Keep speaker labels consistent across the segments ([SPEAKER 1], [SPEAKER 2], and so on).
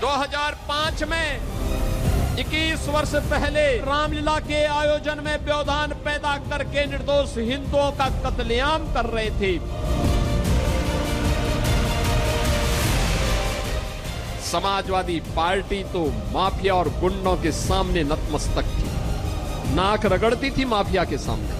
[SPEAKER 1] 2005 में 21 वर्ष पहले रामलीला के आयोजन में व्यवधान पैदा करके निर्दोष हिंदुओं का कत्लेआम कर रहे थे। समाजवादी पार्टी तो माफिया और गुंडों के सामने नतमस्तक थी, नाक रगड़ती थी माफिया के सामने।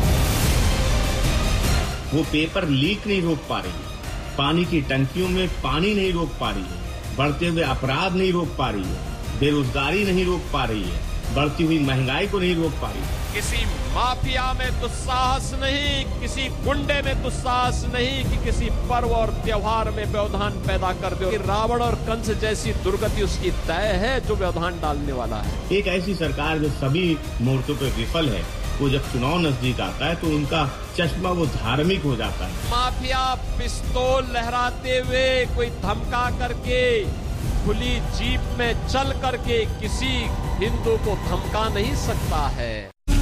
[SPEAKER 2] वो पेपर लीक नहीं रोक पा रही है, पानी की टंकियों में पानी नहीं रोक पा रही है, बढ़ते हुए अपराध नहीं रोक पा रही है, बेरोजगारी नहीं रोक पा रही है, बढ़ती हुई महंगाई को नहीं रोक पा रही है।
[SPEAKER 1] किसी माफिया में दुस्साहस नहीं, किसी गुंडे में दुस्साहस नहीं कि किसी पर्व और त्योहार में व्यवधान पैदा कर दे। रावण और कंस जैसी दुर्गति उसकी तय है जो व्यवधान डालने वाला है।
[SPEAKER 2] एक ऐसी सरकार जो सभी मोर्चों पर विफल है, वो जब चुनाव नजदीक आता है तो उनका चश्मा वो धार्मिक हो जाता है।
[SPEAKER 1] माफिया पिस्तौल लहराते हुए कोई धमका करके खुली जीप में चल करके किसी हिंदू को धमका नहीं सकता है।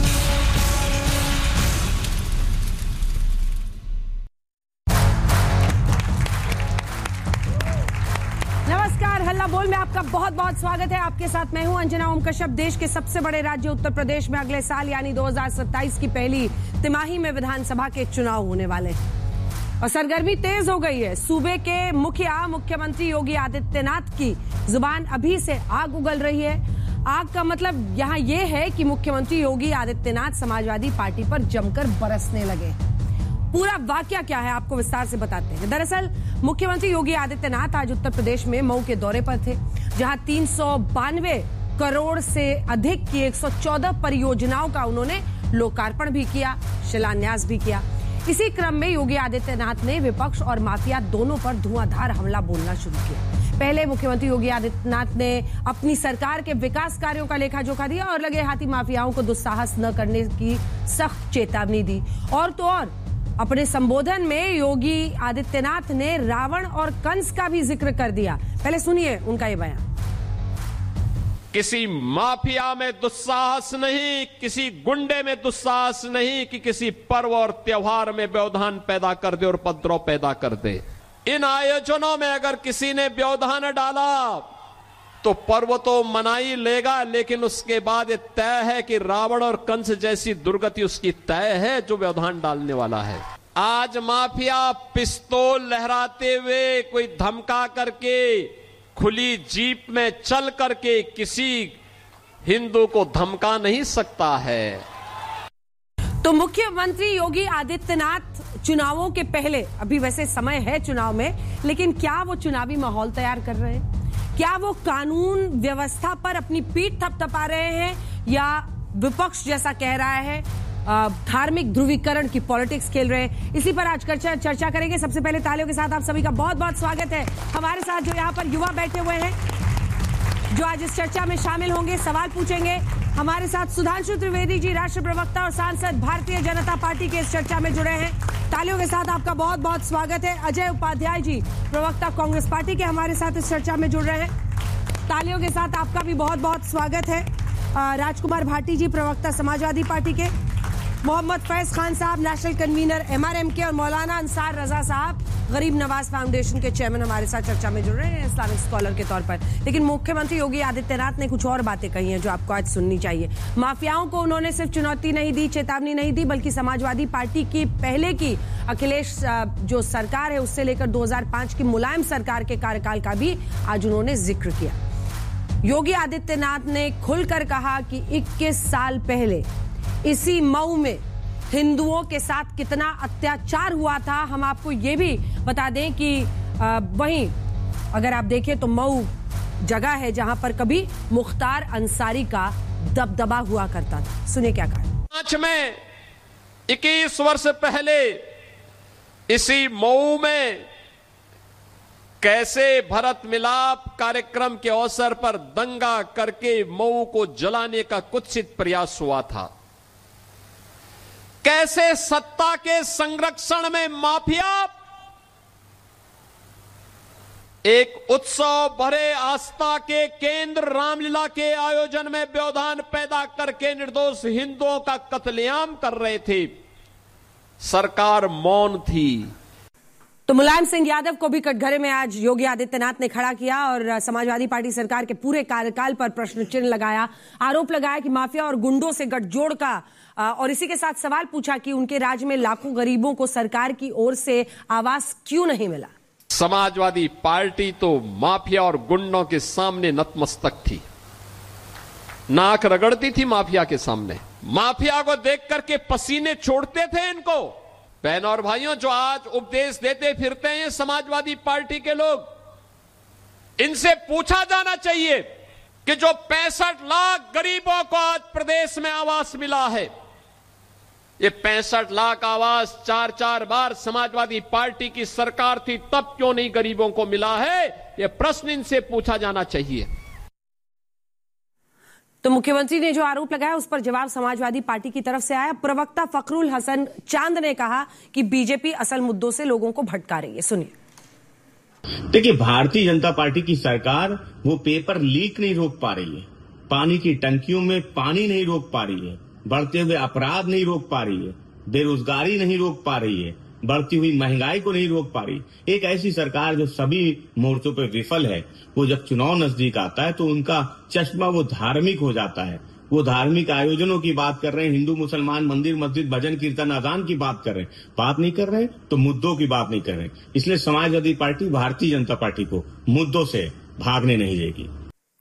[SPEAKER 3] नमस्कार, हल्ला बोल में आपका बहुत बहुत स्वागत है। आपके साथ मैं हूं अंजना ओम कश्यप। देश के सबसे बड़े राज्य उत्तर प्रदेश में अगले साल यानी 2027 की पहली तिमाही में विधानसभा के चुनाव होने वाले हैं और सरगर्मी तेज हो गई है। सूबे के मुख्यमंत्री योगी आदित्यनाथ की जुबान अभी से आग उगल रही है। आग का मतलब यहाँ ये है कि मुख्यमंत्री योगी आदित्यनाथ समाजवादी पार्टी पर जमकर बरसने लगे। पूरा वाकया क्या है आपको विस्तार से बताते हैं। दरअसल मुख्यमंत्री योगी आदित्यनाथ आज उत्तर प्रदेश में मऊ के दौरे पर थे, जहां 392 करोड़ से अधिक की 114 परियोजनाओं का उन्होंने लोकार्पण भी किया, शिलान्यास भी किया। इसी क्रम में योगी आदित्यनाथ ने विपक्ष और माफिया दोनों पर धुआंधार हमला बोलना शुरू किया। पहले मुख्यमंत्री योगी आदित्यनाथ ने अपनी सरकार के विकास कार्यों का लेखा जोखा दिया और लगे हाथी माफियाओं को दुस्साहस न करने की सख्त चेतावनी दी। और तो और अपने संबोधन में योगी आदित्यनाथ ने रावण और कंस का भी जिक्र कर दिया। पहले सुनिए उनका ये बयान।
[SPEAKER 1] किसी माफिया में दुस्साहस नहीं, किसी गुंडे में दुस्साहस नहीं कि किसी पर्व और त्योहार में व्यवधान पैदा कर दे और उपद्रव पैदा कर दे। इन आयोजनों में अगर किसी ने व्यवधान डाला तो पर्व तो मना ही लेगा, लेकिन उसके बाद ये तय है कि रावण और कंस जैसी दुर्गति उसकी तय है जो व्यवधान डालने वाला है। आज माफिया पिस्तौल लहराते हुए कोई धमका करके खुली जीप में चल करके किसी हिंदू को धमका नहीं सकता है।
[SPEAKER 3] तो मुख्यमंत्री योगी आदित्यनाथ चुनावों के पहले, अभी वैसे समय है चुनाव में, लेकिन क्या वो चुनावी माहौल तैयार कर रहे हैं? क्या वो कानून व्यवस्था पर अपनी पीठ थपथपा रहे हैं या विपक्ष जैसा कह रहा है धार्मिक ध्रुवीकरण की पॉलिटिक्स खेल रहे हैं? इसी पर आज चर्चा करेंगे। सबसे पहले तालियों के साथ आप सभी का बहुत बहुत स्वागत है। हमारे साथ जो यहाँ पर युवा बैठे हुए हैं जो आज इस चर्चा में शामिल होंगे, सवाल पूछेंगे। हमारे साथ सुधांशु त्रिवेदी जी, राष्ट्रीय प्रवक्ता और सांसद भारतीय जनता पार्टी के इस चर्चा में जुड़े हैं। तालियों के साथ आपका बहुत बहुत स्वागत है। अजय उपाध्याय जी, प्रवक्ता कांग्रेस पार्टी के, हमारे साथ इस चर्चा में जुड़ रहे हैं। तालियों के साथ आपका भी बहुत बहुत स्वागत है। राजकुमार भाटी जी, प्रवक्ता समाजवादी पार्टी के, मोहम्मद फैज खान साहब, नेशनल कन्वीनर MRM के, और मौलाना अंसार रजा साहब, गरीब नवाज फाउंडेशन के चेयरमैन, हमारे साथ चर्चा में जुड़ रहे हैं इस्लामिक स्कॉलर के तौर पर। लेकिन मुख्यमंत्री योगी आदित्यनाथ ने कुछ और बातें कही हैं जो आपको आज सुननी चाहिए। माफियाओं को उन्होंने सिर्फ चुनौती नहीं दी, चेतावनी नहीं दी, बल्कि समाजवादी पार्टी की पहले की अखिलेश जो सरकार है उससे लेकर 2005 की मुलायम सरकार के कार्यकाल का भी आज उन्होंने जिक्र किया। योगी आदित्यनाथ ने खुलकर कहा कि 21 साल पहले इसी मऊ में हिंदुओं के साथ कितना अत्याचार हुआ था। हम आपको ये भी बता दें कि वहीं अगर आप देखें तो मऊ जगह है जहां पर कभी मुख्तार अंसारी का दबदबा हुआ करता था। सुनिए क्या कहा।
[SPEAKER 1] 5 में 21 वर्ष पहले इसी मऊ में कैसे भरत मिलाप कार्यक्रम के अवसर पर दंगा करके मऊ को जलाने का कुत्सित प्रयास हुआ था। कैसे सत्ता के संरक्षण में माफिया एक उत्सव भरे आस्था के केंद्र रामलीला के आयोजन में व्यवधान पैदा करके निर्दोष हिंदुओं का कत्लेआम कर रहे थे। सरकार मौन थी।
[SPEAKER 3] तो मुलायम सिंह यादव को भी कटघरे में आज योगी आदित्यनाथ ने खड़ा किया और समाजवादी पार्टी सरकार के पूरे कार्यकाल पर प्रश्न चिन्ह लगाया, आरोप लगाया कि माफिया और गुंडों से गठजोड़ का, और इसी के साथ सवाल पूछा कि उनके राज्य में लाखों गरीबों को सरकार की ओर से आवास क्यों नहीं मिला।
[SPEAKER 1] समाजवादी पार्टी तो माफिया और गुंडों के सामने नतमस्तक थी, नाक रगड़ती थी माफिया के सामने। माफिया को देख करके पसीने छोड़ते थे इनको। बहनों और भाइयों, जो आज उपदेश देते फिरते हैं समाजवादी पार्टी के लोग, इनसे पूछा जाना चाहिए कि जो 65 लाख गरीबों को आज प्रदेश में आवास मिला है, ये 65 लाख आवास 4-4 बार समाजवादी पार्टी की सरकार थी तब क्यों नहीं गरीबों को मिला है, ये प्रश्न इनसे पूछा जाना चाहिए।
[SPEAKER 3] तो मुख्यमंत्री ने जो आरोप लगाया उस पर जवाब समाजवादी पार्टी की तरफ से आया। प्रवक्ता फखरुल हसन चांद ने कहा कि बीजेपी असल मुद्दों से लोगों को भटका रही है। सुनिए।
[SPEAKER 2] देखिए, भारतीय जनता पार्टी की सरकार वो पेपर लीक नहीं रोक पा रही है, पानी की टंकियों में पानी नहीं रोक पा रही है, बढ़ते हुए अपराध नहीं रोक पा रही है, बेरोजगारी नहीं रोक पा रही है, बढ़ती हुई महंगाई को नहीं रोक पा रही। एक ऐसी सरकार जो सभी मोर्चों पर विफल है, वो जब चुनाव नजदीक आता है तो उनका चश्मा वो धार्मिक हो जाता है। वो धार्मिक आयोजनों की बात कर रहे हैं, हिंदू मुसलमान मंदिर मस्जिद भजन कीर्तन अजान की बात कर रहे हैं, बात नहीं कर रहे तो मुद्दों की बात नहीं कर रहे। इसलिए समाजवादी पार्टी भारतीय जनता पार्टी को मुद्दों से भागने नहीं देगी।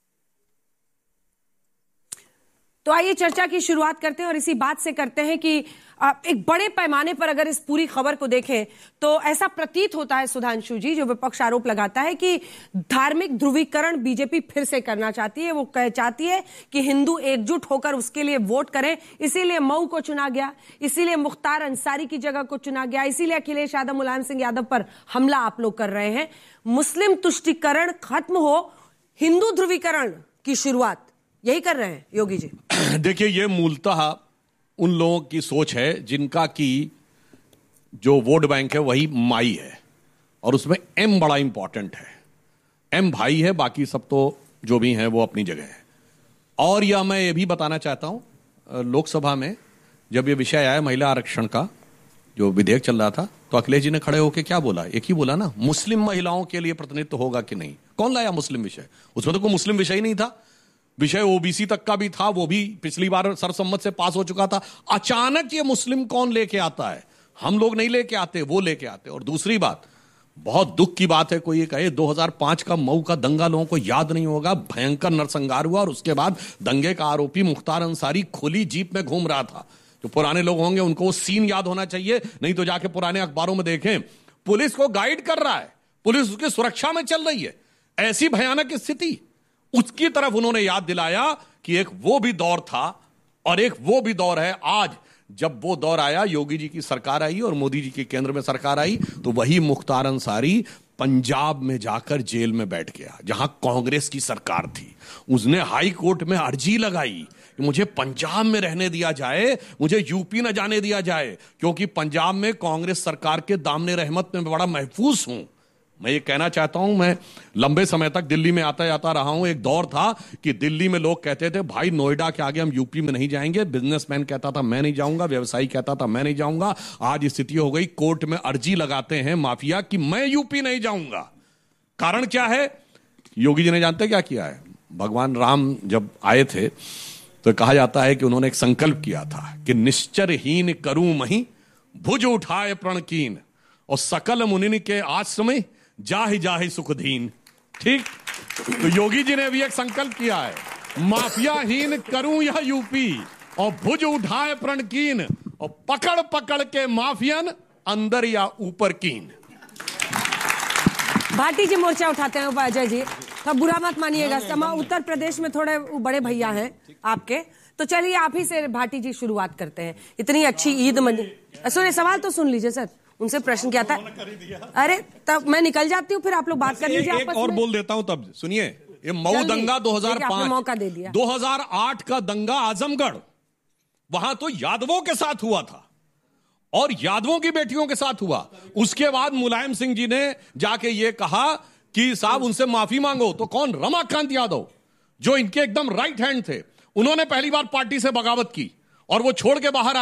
[SPEAKER 3] तो आइए चर्चा की शुरुआत करते हैं और इसी बात से करते हैं कि एक बड़े पैमाने पर अगर इस पूरी खबर को देखें तो ऐसा प्रतीत होता है, सुधांशु जी, जो विपक्ष आरोप लगाता है कि धार्मिक ध्रुवीकरण बीजेपी फिर से करना चाहती है। वो चाहती है कि हिंदू एकजुट होकर उसके लिए वोट करें, इसीलिए मऊ को चुना गया, इसीलिए मुख्तार अंसारी की जगह को चुना गया, इसीलिए अखिलेश यादव मुलायम सिंह यादव पर हमला आप लोग कर रहे हैं। मुस्लिम तुष्टीकरण खत्म हो, हिंदू ध्रुवीकरण की शुरुआत, यही कर रहे हैं योगी जी।
[SPEAKER 4] देखिए, ये मूलतः उन लोगों की सोच है जिनका कि जो वोट बैंक है वही माई है और उसमें एम बड़ा इंपॉर्टेंट है। एम भाई है, बाकी सब तो जो भी हैं वो अपनी जगह है। और यह मैं ये भी बताना चाहता हूं, लोकसभा में जब ये विषय आया महिला आरक्षण का, जो विधेयक चल रहा था, तो अखिलेश जी ने खड़े होकर क्या बोला, एक ही बोला ना, मुस्लिम महिलाओं के लिए प्रतिनिधित्व होगा कि नहीं। कौन लाया मुस्लिम विषय? उसमें तो कोई मुस्लिम विषय ही नहीं था। विषय ओबीसी तक का भी था, वो भी पिछली बार सर्वसम्मत से पास हो चुका था। अचानक ये मुस्लिम कौन लेके आता है? हम लोग नहीं लेके आते, वो लेके आते। और दूसरी बात, बहुत दुख की बात है, कोई ये कहे 2005 का मऊ का दंगा लोगों को याद नहीं होगा, भयंकर नरसंहार हुआ और उसके बाद दंगे का आरोपी मुख्तार अंसारी खुली जीप में घूम रहा था। जो पुराने लोग होंगे उनको वो सीन याद होना चाहिए, नहीं तो जाके पुराने अखबारों में देखें। पुलिस को गाइड कर रहा है, पुलिस उसकी सुरक्षा में चल रही है, ऐसी भयानक स्थिति। उसकी तरफ उन्होंने याद दिलाया कि एक वो भी दौर था और एक वो भी दौर है आज। जब वो दौर आया, योगी जी की सरकार आई और मोदी जी की केंद्र में सरकार आई, तो वही मुख्तार अंसारी पंजाब में जाकर जेल में बैठ गया, जहां कांग्रेस की सरकार थी। उसने हाई कोर्ट में अर्जी लगाई कि मुझे पंजाब में रहने दिया जाए, मुझे यूपी न जाने दिया जाए, क्योंकि पंजाब में कांग्रेस सरकार के दामने रहमत में बड़ा महफूज हूं। मैं ये कहना चाहता हूं, मैं लंबे समय तक दिल्ली में आता जाता रहा हूं। एक दौर था कि दिल्ली में लोग कहते थे भाई नोएडा के आगे हम यूपी में नहीं जाएंगे, बिजनेसमैन कहता था मैं नहीं जाऊंगा, व्यवसायी कहता था मैं नहीं जाऊंगा। आज स्थिति हो गई, कोर्ट में अर्जी लगाते हैं माफिया कि मैं यूपी नहीं जाऊंगा। कारण क्या है? योगी जी ने जानते क्या किया है? भगवान राम जब आए थे तो कहा जाता है कि उन्होंने एक संकल्प किया था कि निश्चरहीन करूं मही, भुज उठाए प्रणकीन, और सकल मुनि के आश्रम जाहि जाहि सुखधीन। ठीक, तो योगी जी ने भी एक संकल्प किया है, माफियाहीन करूं यह यूपी और भुज उठाए प्रणकीन, और पकड़ पकड़ के माफियन अंदर या ऊपर कीन।
[SPEAKER 3] भाटी जी मोर्चा उठाते हैं अजय जी, तो बुरा मत मानिएगा, समा उत्तर प्रदेश में थोड़े बड़े भैया हैं आपके, तो चलिए आप ही से भाटी जी शुरुआत करते हैं। इतनी अच्छी ईद मनी, सुनिए सवाल तो सुन लीजिए सर, उनसे प्रश्न क्या था? अरे तब मैं निकल जाती हूँ, फिर आप लोग बात कर लीजिए।
[SPEAKER 4] एक और बोल देता हूं तब। सुनिए, ये मऊ दंगा 2005,
[SPEAKER 3] मौका दे दिया।
[SPEAKER 4] 2008 का दंगा आजमगढ़, वहां तो यादवों के साथ हुआ था और यादवों की बेटियों के साथ हुआ। उसके बाद मुलायम सिंह जी ने जाके ये कहा कि साहब उनसे माफी मांगो। तो कौन? रमाकांत यादव, जो इनके एकदम राइट हैंड थे, उन्होंने पहली बार पार्टी से बगावत की और वो छोड़ के बाहर आए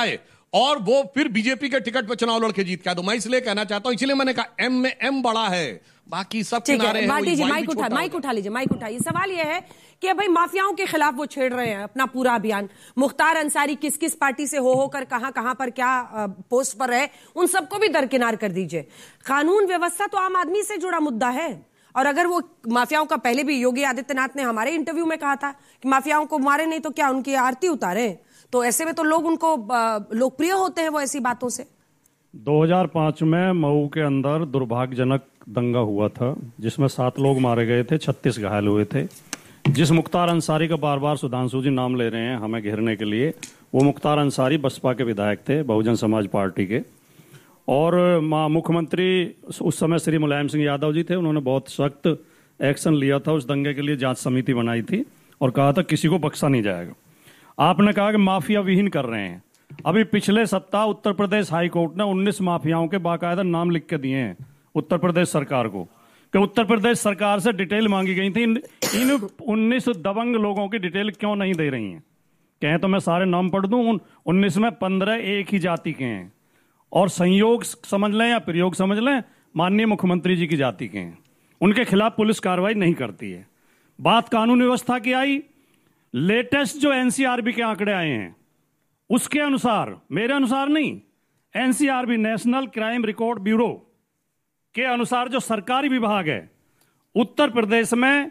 [SPEAKER 4] और वो फिर बीजेपी के टिकट पर चुनाव लड़के जीत के आए। तो मैं इसलिए कहना चाहता हूं, इसलिए मैंने कहा एम में एम बड़ा है, बाकी सब किनारे हैं।
[SPEAKER 3] माइक उठा लीजिए, माइक उठाइए। सवाल यह है कि भाई माफियाओं के खिलाफ वो छेड़ रहे हैं अपना पूरा अभियान। मुख्तार अंसारी किस किस पार्टी से होकर कहां पर क्या पोस्ट पर है, उन सबको भी दरकिनार कर दीजिए। कानून व्यवस्था तो आम आदमी से जुड़ा मुद्दा है, और अगर वो माफियाओं का, पहले भी योगी आदित्यनाथ ने हमारे इंटरव्यू में कहा था कि माफियाओं को मारे नहीं तो क्या उनकी आरती उतारे, तो ऐसे में तो लोग उनको लोकप्रिय होते हैं वो ऐसी बातों से।
[SPEAKER 5] 2005 में मऊ के अंदर दुर्भाग्यजनक दंगा हुआ था जिसमें 7 लोग मारे गए थे, 36 घायल हुए थे। जिस मुख्तार अंसारी का बार बार सुधांशु जी नाम ले रहे हैं हमें घेरने के लिए, वो मुख्तार अंसारी बसपा के विधायक थे, बहुजन समाज पार्टी के। और मुख्यमंत्री उस समय श्री मुलायम सिंह यादव जी थे, उन्होंने बहुत सख्त एक्शन लिया था। उस दंगे के लिए जांच समिति बनाई थी और कहा था किसी को बख्शा नहीं जाएगा। आपने कहा कि माफिया विहीन कर रहे हैं। अभी पिछले सप्ताह उत्तर प्रदेश हाई कोर्ट ने 19 माफियाओं के बाकायदा नाम लिख के दिए हैं उत्तर प्रदेश सरकार को, कि उत्तर प्रदेश सरकार से डिटेल मांगी गई थी, इन 19 दबंग लोगों की डिटेल क्यों नहीं दे रही हैं। कहें तो मैं सारे नाम पढ़ दूं, उन 19 में 15 एक ही जाति के हैं, और संयोग समझ लें या प्रयोग समझ लें, माननीय मुख्यमंत्री जी की जाति के हैं। उनके खिलाफ पुलिस कार्रवाई नहीं करती है। बात कानून व्यवस्था की आई, लेटेस्ट जो एनसीआरबी के आंकड़े आए हैं उसके अनुसार, मेरे अनुसार नहीं, NCRB national crime record bureau के अनुसार जो सरकारी विभाग है, उत्तर प्रदेश में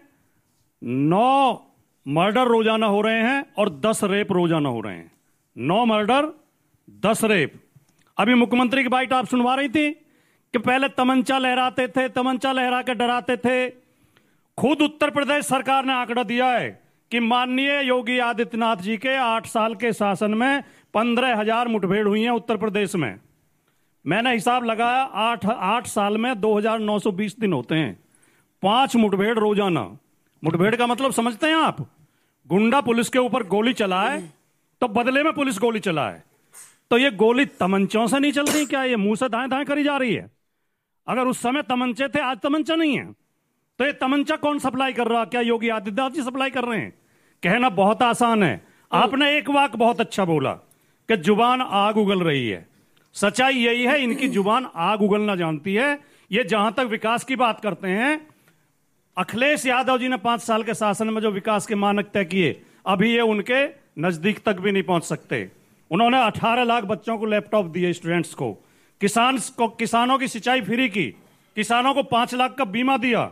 [SPEAKER 5] 9 मर्डर रोजाना हो रहे हैं और 10 रेप रोजाना हो रहे हैं। 9 मर्डर, 10 रेप। अभी मुख्यमंत्री की बाइट आप सुनवा रही थी कि पहले तमंचा लहराते थे, तमंचा लहरा के डराते थे। खुद उत्तर प्रदेश सरकार ने आंकड़ा दिया है कि माननीय योगी आदित्यनाथ जी के 8 साल के शासन में 15,000 मुठभेड़ हुई हैं उत्तर प्रदेश में। मैंने हिसाब लगाया, 8 साल में 2,920 दिन होते हैं, 5 मुठभेड़ रोजाना। मुठभेड़ का मतलब समझते हैं आप? गुंडा पुलिस के ऊपर गोली चलाए तो बदले में पुलिस गोली चलाए। तो ये गोली तमंचों से नहीं चल रही क्या? ये मुंह से दाएं दाएं करी जा रही है। अगर उस समय तमंचे थे, आज तमंचा नहीं है, तो ये तमंचा कौन सप्लाई कर रहा? क्या योगी आदित्यनाथ जी सप्लाई कर रहे हैं? कहना बहुत आसान है। आपने एक वाक्य बहुत अच्छा बोला कि जुबान आग उगल रही है। सच्चाई यही है, इनकी जुबान आग उगलना जानती है। ये जहां तक विकास की बात करते हैं, अखिलेश यादव जी ने 5 साल के शासन में जो विकास के मानक तय किए, अभी ये उनके नजदीक तक भी नहीं पहुंच सकते। उन्होंने 18 लाख बच्चों को लैपटॉप दिए, स्टूडेंट्स को। किसानों की सिंचाई फ्री की, किसानों को 5 लाख का बीमा दिया,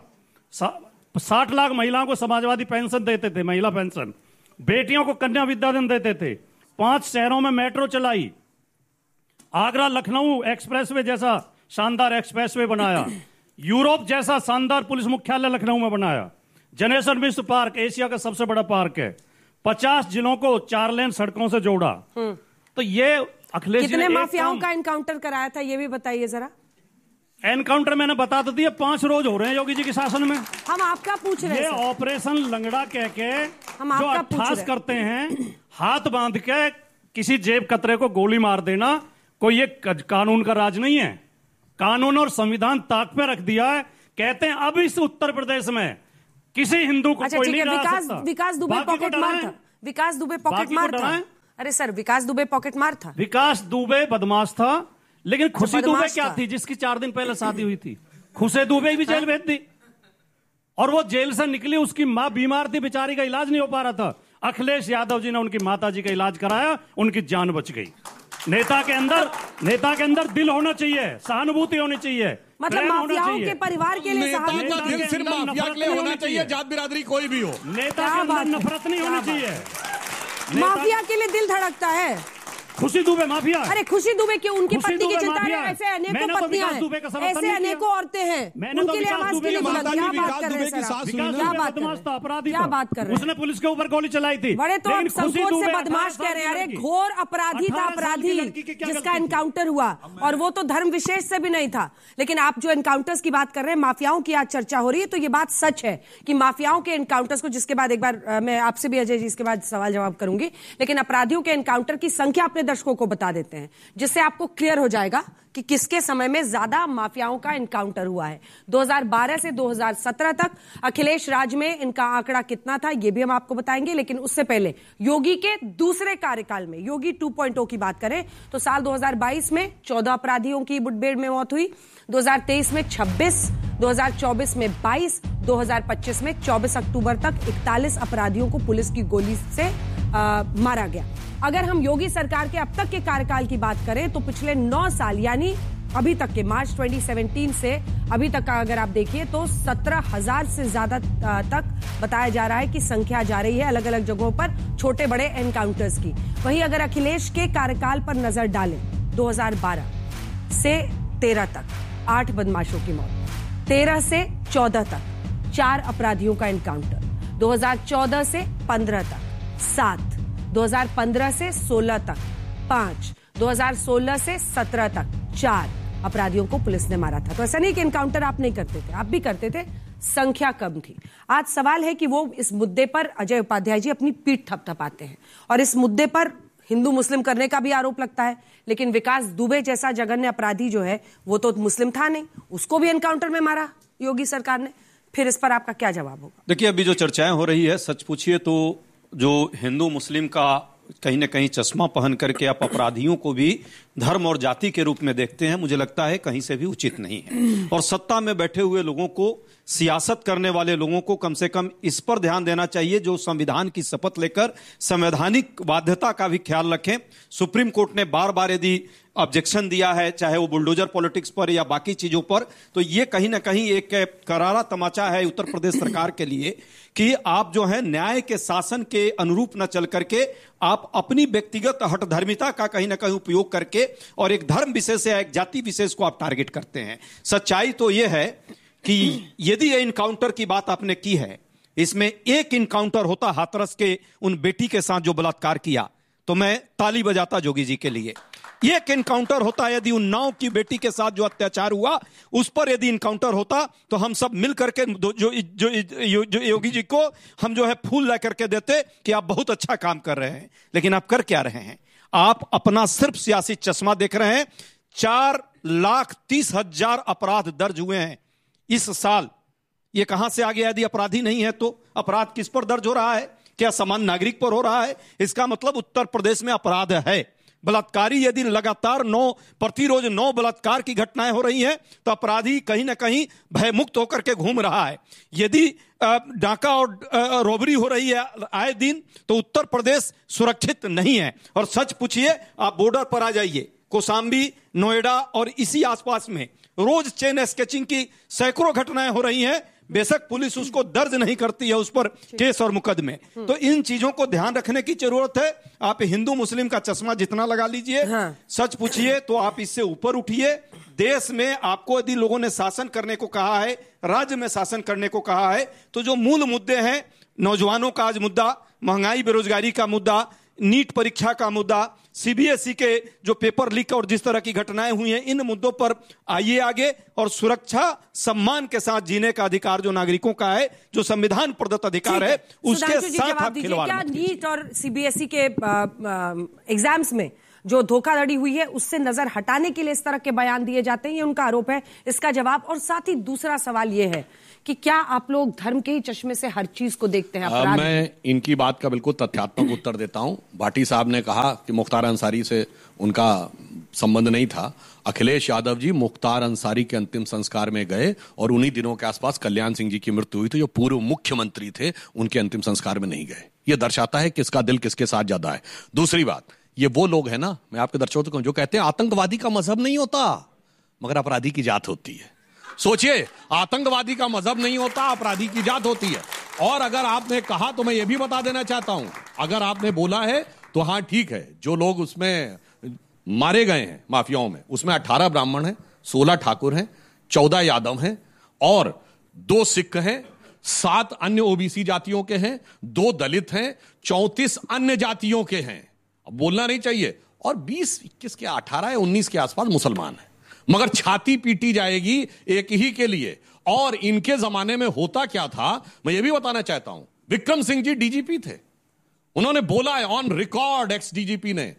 [SPEAKER 5] 60 लाख महिलाओं को समाजवादी पेंशन देते थे, महिला पेंशन। बेटियों को कन्या विद्याधन देते थे। 5 शहरों में मेट्रो चलाई। आगरा लखनऊ एक्सप्रेसवे जैसा शानदार एक्सप्रेसवे बनाया। यूरोप जैसा शानदार पुलिस मुख्यालय लखनऊ में बनाया। जनरेशन विश्व पार्क एशिया का सबसे बड़ा पार्क है। 50 जिलों को 4 लेन सड़कों से जोड़ा। तो ये अखिलेश
[SPEAKER 3] कितने माफियाओं का एनकाउंटर कराया था, ये भी बताइए जरा।
[SPEAKER 5] एनकाउंटर मैंने बता तो दिया, 5 रोज हो रहे हैं योगी जी के शासन में।
[SPEAKER 3] हम आपका पूछ रहे हैं।
[SPEAKER 5] ये ऑपरेशन लंगड़ा कह के
[SPEAKER 3] हम
[SPEAKER 5] जो
[SPEAKER 3] आपका पूछ रहे
[SPEAKER 5] अट्ठास करते हैं, हाथ बांध के किसी जेब कतरे को गोली मार देना, कोई ये कानून का राज नहीं है। कानून और संविधान ताक पे रख दिया है। कहते हैं अब इस उत्तर प्रदेश में किसी हिंदू को कोई नहीं डरा सकता।
[SPEAKER 3] विकास दुबे पॉकेट मार था। विकास दुबे पॉकेट मार था। अरे सर, विकास दुबे पॉकेट मार था।
[SPEAKER 5] विकास दुबे बदमाश था, लेकिन खुशी दुबे क्या थी जिसकी 4 दिन पहले शादी हुई थी? खुशी दुबे भी जेल भेज दी, और वो जेल से निकली, उसकी मां बीमार थी, बेचारी का इलाज नहीं हो पा रहा था। अखिलेश यादव जी ने उनकी माता जी का इलाज कराया, उनकी जान बच गई। नेता के अंदर दिल होना चाहिए, सहानुभूति होनी चाहिए,
[SPEAKER 3] मतलब माफियाओं के परिवार के लिए
[SPEAKER 4] नेता का दिल सिर्फ माफिया के लिए होना चाहिए, जात बिरादरी कोई भी हो।
[SPEAKER 5] नेता के अंदर नफरत नहीं होनी चाहिए।
[SPEAKER 3] माफिया के लिए दिल धड़कता है।
[SPEAKER 5] खुशी दुबे माफिया।
[SPEAKER 3] अरे खुशी दुबे क्यों? उनकी पत्नी की चिंता है। ऐसे अनेकों पत्नियां हैं, ऐसे अनेकों औरतें हैं, उनके लिए आवाज के लिए बुलंद। क्या बात कर रहे हैं सर? क्या बात कर रहे हैं?
[SPEAKER 5] उसने पुलिस के ऊपर गोली चलाई थी।
[SPEAKER 3] बड़े तो आप संकोच से बदमाश कह रहे हैं। अरे घोर अपराधी था, अपराधी जिसका एनकाउंटर हुआ, और वो तो धर्म विशेष से भी नहीं था। लेकिन आप जो एनकाउंटर्स की बात कर रहे हैं, माफियाओं की आज चर्चा हो रही है, तो ये बात सच है कि माफियाओं के एनकाउंटर्स को, जिसके बाद एक बार मैं आपसे भी अजय जी इसके बाद सवाल जवाब करूंगी, लेकिन अपराधियों के एनकाउंटर की संख्या आपने दर्शकों को बता देते हैं, जिससे आपको क्लियर हो जाएगा कि किसके समय में ज्यादा माफियाओं का एनकाउंटर हुआ है। 2012 से 2017 तक अखिलेश राज में इनका आंकड़ा कितना था, यह भी हम आपको बताएंगे। लेकिन उससे पहले योगी के दूसरे कार्यकाल में, योगी 2.0 की बात करें तो साल 2022 में 14 अपराधियों की मुठभेड़ में मौत हुई, 2023 में 26, 2024 में 22, 2025 में 24 अक्टूबर तक 41 अपराधियों को पुलिस की गोली से मारा गया। अगर हम योगी सरकार के अब तक के कार्यकाल की बात करें तो पिछले 9 साल यानी अभी तक के मार्च 2017 से अभी तक का अगर आप देखिए तो 17,000 से ज्यादा तक बताया जा रहा है कि संख्या जा रही है अलग अलग जगहों पर छोटे बड़े एनकाउंटर्स की। वहीं अगर अखिलेश के कार्यकाल पर नजर डालें 2012 से 13 तक 8 बदमाशों की मौत, 13 से 14 तक 4 अपराधियों का एनकाउंटर, 2014 से 15 तक 7, 2015 से 16 तक 5, 2016 से 17 तक 4 अपराधियों को पुलिस ने मारा था। तो ऐसा नहीं कि एनकाउंटर आप नहीं करते थे, आप भी करते थे, संख्या कम थी। आज सवाल है कि वो इस मुद्दे पर अजय उपाध्याय जी अपनी पीठ थपथपाते हैं और इस मुद्दे पर हिंदू मुस्लिम करने का भी आरोप लगता है। लेकिन विकास दुबे जैसा जघन्य अपराधी जो है वो तो मुस्लिम था नहीं, उसको भी एनकाउंटर में मारा योगी सरकार ने। फिर इस पर आपका क्या जवाब होगा?
[SPEAKER 6] देखिए, अभी जो चर्चाएं हो रही है, सच पूछिए तो जो हिंदू मुस्लिम का कहीं ना कहीं चश्मा पहन करके आप अपराधियों को भी धर्म और जाति के रूप में देखते हैं, मुझे लगता है कहीं से भी उचित नहीं है। और सत्ता में बैठे हुए लोगों को, सियासत करने वाले लोगों को कम से कम इस पर ध्यान देना चाहिए, जो संविधान की शपथ लेकर संवैधानिक बाध्यता का भी ख्याल रखें। सुप्रीम कोर्ट ने बार बार यदि ऑब्जेक्शन दिया है, चाहे वो बुलडोजर पॉलिटिक्स पर या बाकी चीजों पर, तो ये कहीं ना कहीं एक करारा तमाचा है उत्तर प्रदेश सरकार के लिए कि आप जो है न्याय के शासन के अनुरूप न चल करके आप अपनी व्यक्तिगत हठधर्मिता का कहीं ना कहीं उपयोग करके और एक धर्म विशेष या एक जाति विशेष को आप टारगेट करते हैं। सच्चाई तो यह है कि यदि ये इनकाउंटर की बात आपने की है, इसमें एक इनकाउंटर होता हाथरस के उन बेटी के साथ जो बलात्कार किया, तो मैं ताली बजाता जोगी जी के लिए। एक इनकाउंटर होता यदि उन 9 की बेटी के साथ जो अत्याचार हुआ उस पर यदि इनकाउंटर होता तो हम सब मिल करके जो योगी जी को हम जो है फूल ला करके देते कि आप बहुत अच्छा काम कर रहे हैं। लेकिन आप कर क्या रहे हैं? आप अपना सिर्फ सियासी चश्मा देख रहे हैं। 4,30,000 अपराध दर्ज हुए हैं इस साल। ये कहां से आ गया? यदि अपराधी नहीं है तो अपराध किस पर दर्ज हो रहा है? क्या सामान्य नागरिक पर हो रहा है? इसका मतलब उत्तर प्रदेश में अपराध है। बलात्कारी यदि लगातार प्रतिरोज 9 बलात्कार की घटनाएं हो रही हैं तो अपराधी कहीं ना कहीं भयमुक्त होकर के घूम रहा है। यदि डाका और रॉबरी हो रही है आए दिन तो उत्तर प्रदेश सुरक्षित नहीं है। और सच पूछिए, आप बॉर्डर पर आ जाइए, कौशाम्बी, नोएडा और इसी आसपास में रोज चेन स्केचिंग की सैकड़ों घटनाएं हो रही हैं। बेशक पुलिस उसको दर्ज नहीं करती है, उस पर केस और मुकदमे। तो इन चीजों को ध्यान रखने की जरूरत है। आप हिंदू मुस्लिम का चश्मा जितना लगा लीजिए, हाँ। सच पूछिए तो आप इससे ऊपर उठिए। देश में आपको यदि लोगों ने शासन करने को कहा है, राज्य में शासन करने को कहा है, तो जो मूल मुद्दे हैं, नौजवानों का आज मुद्दा, महंगाई बेरोजगारी का मुद्दा, नीट परीक्षा का मुद्दा, सीबीएसई के जो पेपर लीक और जिस तरह की घटनाएं हुई हैं, इन मुद्दों पर आइए आगे। और सुरक्षा, सम्मान के साथ जीने का अधिकार जो नागरिकों का है, जो संविधान प्रदत्त अधिकार है, उसके साथ आप खिलवाड़ मत कीजिए।
[SPEAKER 3] नीट और सीबीएसई के एग्जाम्स में जो धोखाधड़ी हुई है उससे नजर हटाने के लिए इस तरह के बयान दिए जाते हैं, ये उनका आरोप है। इसका जवाब, और साथ ही दूसरा सवाल ये है कि क्या आप लोग धर्म के ही चश्मे से हर चीज को देखते हैं?
[SPEAKER 4] मैं इनकी बात का बिल्कुल तथ्यात्मक उत्तर देता हूं। भाटी साहब ने कहा कि मुख्तार अंसारी से उनका संबंध नहीं था। अखिलेश यादव जी मुख्तार अंसारी के अंतिम संस्कार में गए और उन्हीं दिनों के आसपास कल्याण सिंह जी की मृत्यु हुई थी, जो पूर्व मुख्यमंत्री थे, उनके अंतिम संस्कार में नहीं गए। यह दर्शाता है किसका दिल किसके साथ ज्यादा है। दूसरी बात, ये वो लोग हैं ना, मैं आपके दर्शकों को कहूं, जो कहते हैं आतंकवादी का मजहब नहीं होता मगर अपराधी की जात होती है। सोचिए, आतंकवादी का मजहब नहीं होता, अपराधी की जात होती है। और अगर आपने कहा तो मैं ये भी बता देना चाहता हूं, अगर आपने बोला है तो हां ठीक है, जो लोग उसमें मारे गए हैं माफियाओं में, उसमें 18 ब्राह्मण हैं, 16 ठाकुर हैं, 14 यादव हैं और 2 सिख हैं, 7 अन्य ओबीसी जातियों के हैं, 2 दलित हैं, 34 अन्य जातियों के हैं। अब बोलना नहीं चाहिए। और 20, 21 के 18 या 19 के आसपास मुसलमान हैं। मगर छाती पीटी जाएगी एक ही के लिए। और इनके जमाने में होता क्या था, मैं ये भी बताना चाहता हूं। विक्रम सिंह जी डीजीपी थे, उन्होंने बोला है ऑन रिकॉर्ड, एक्स डीजीपी ने,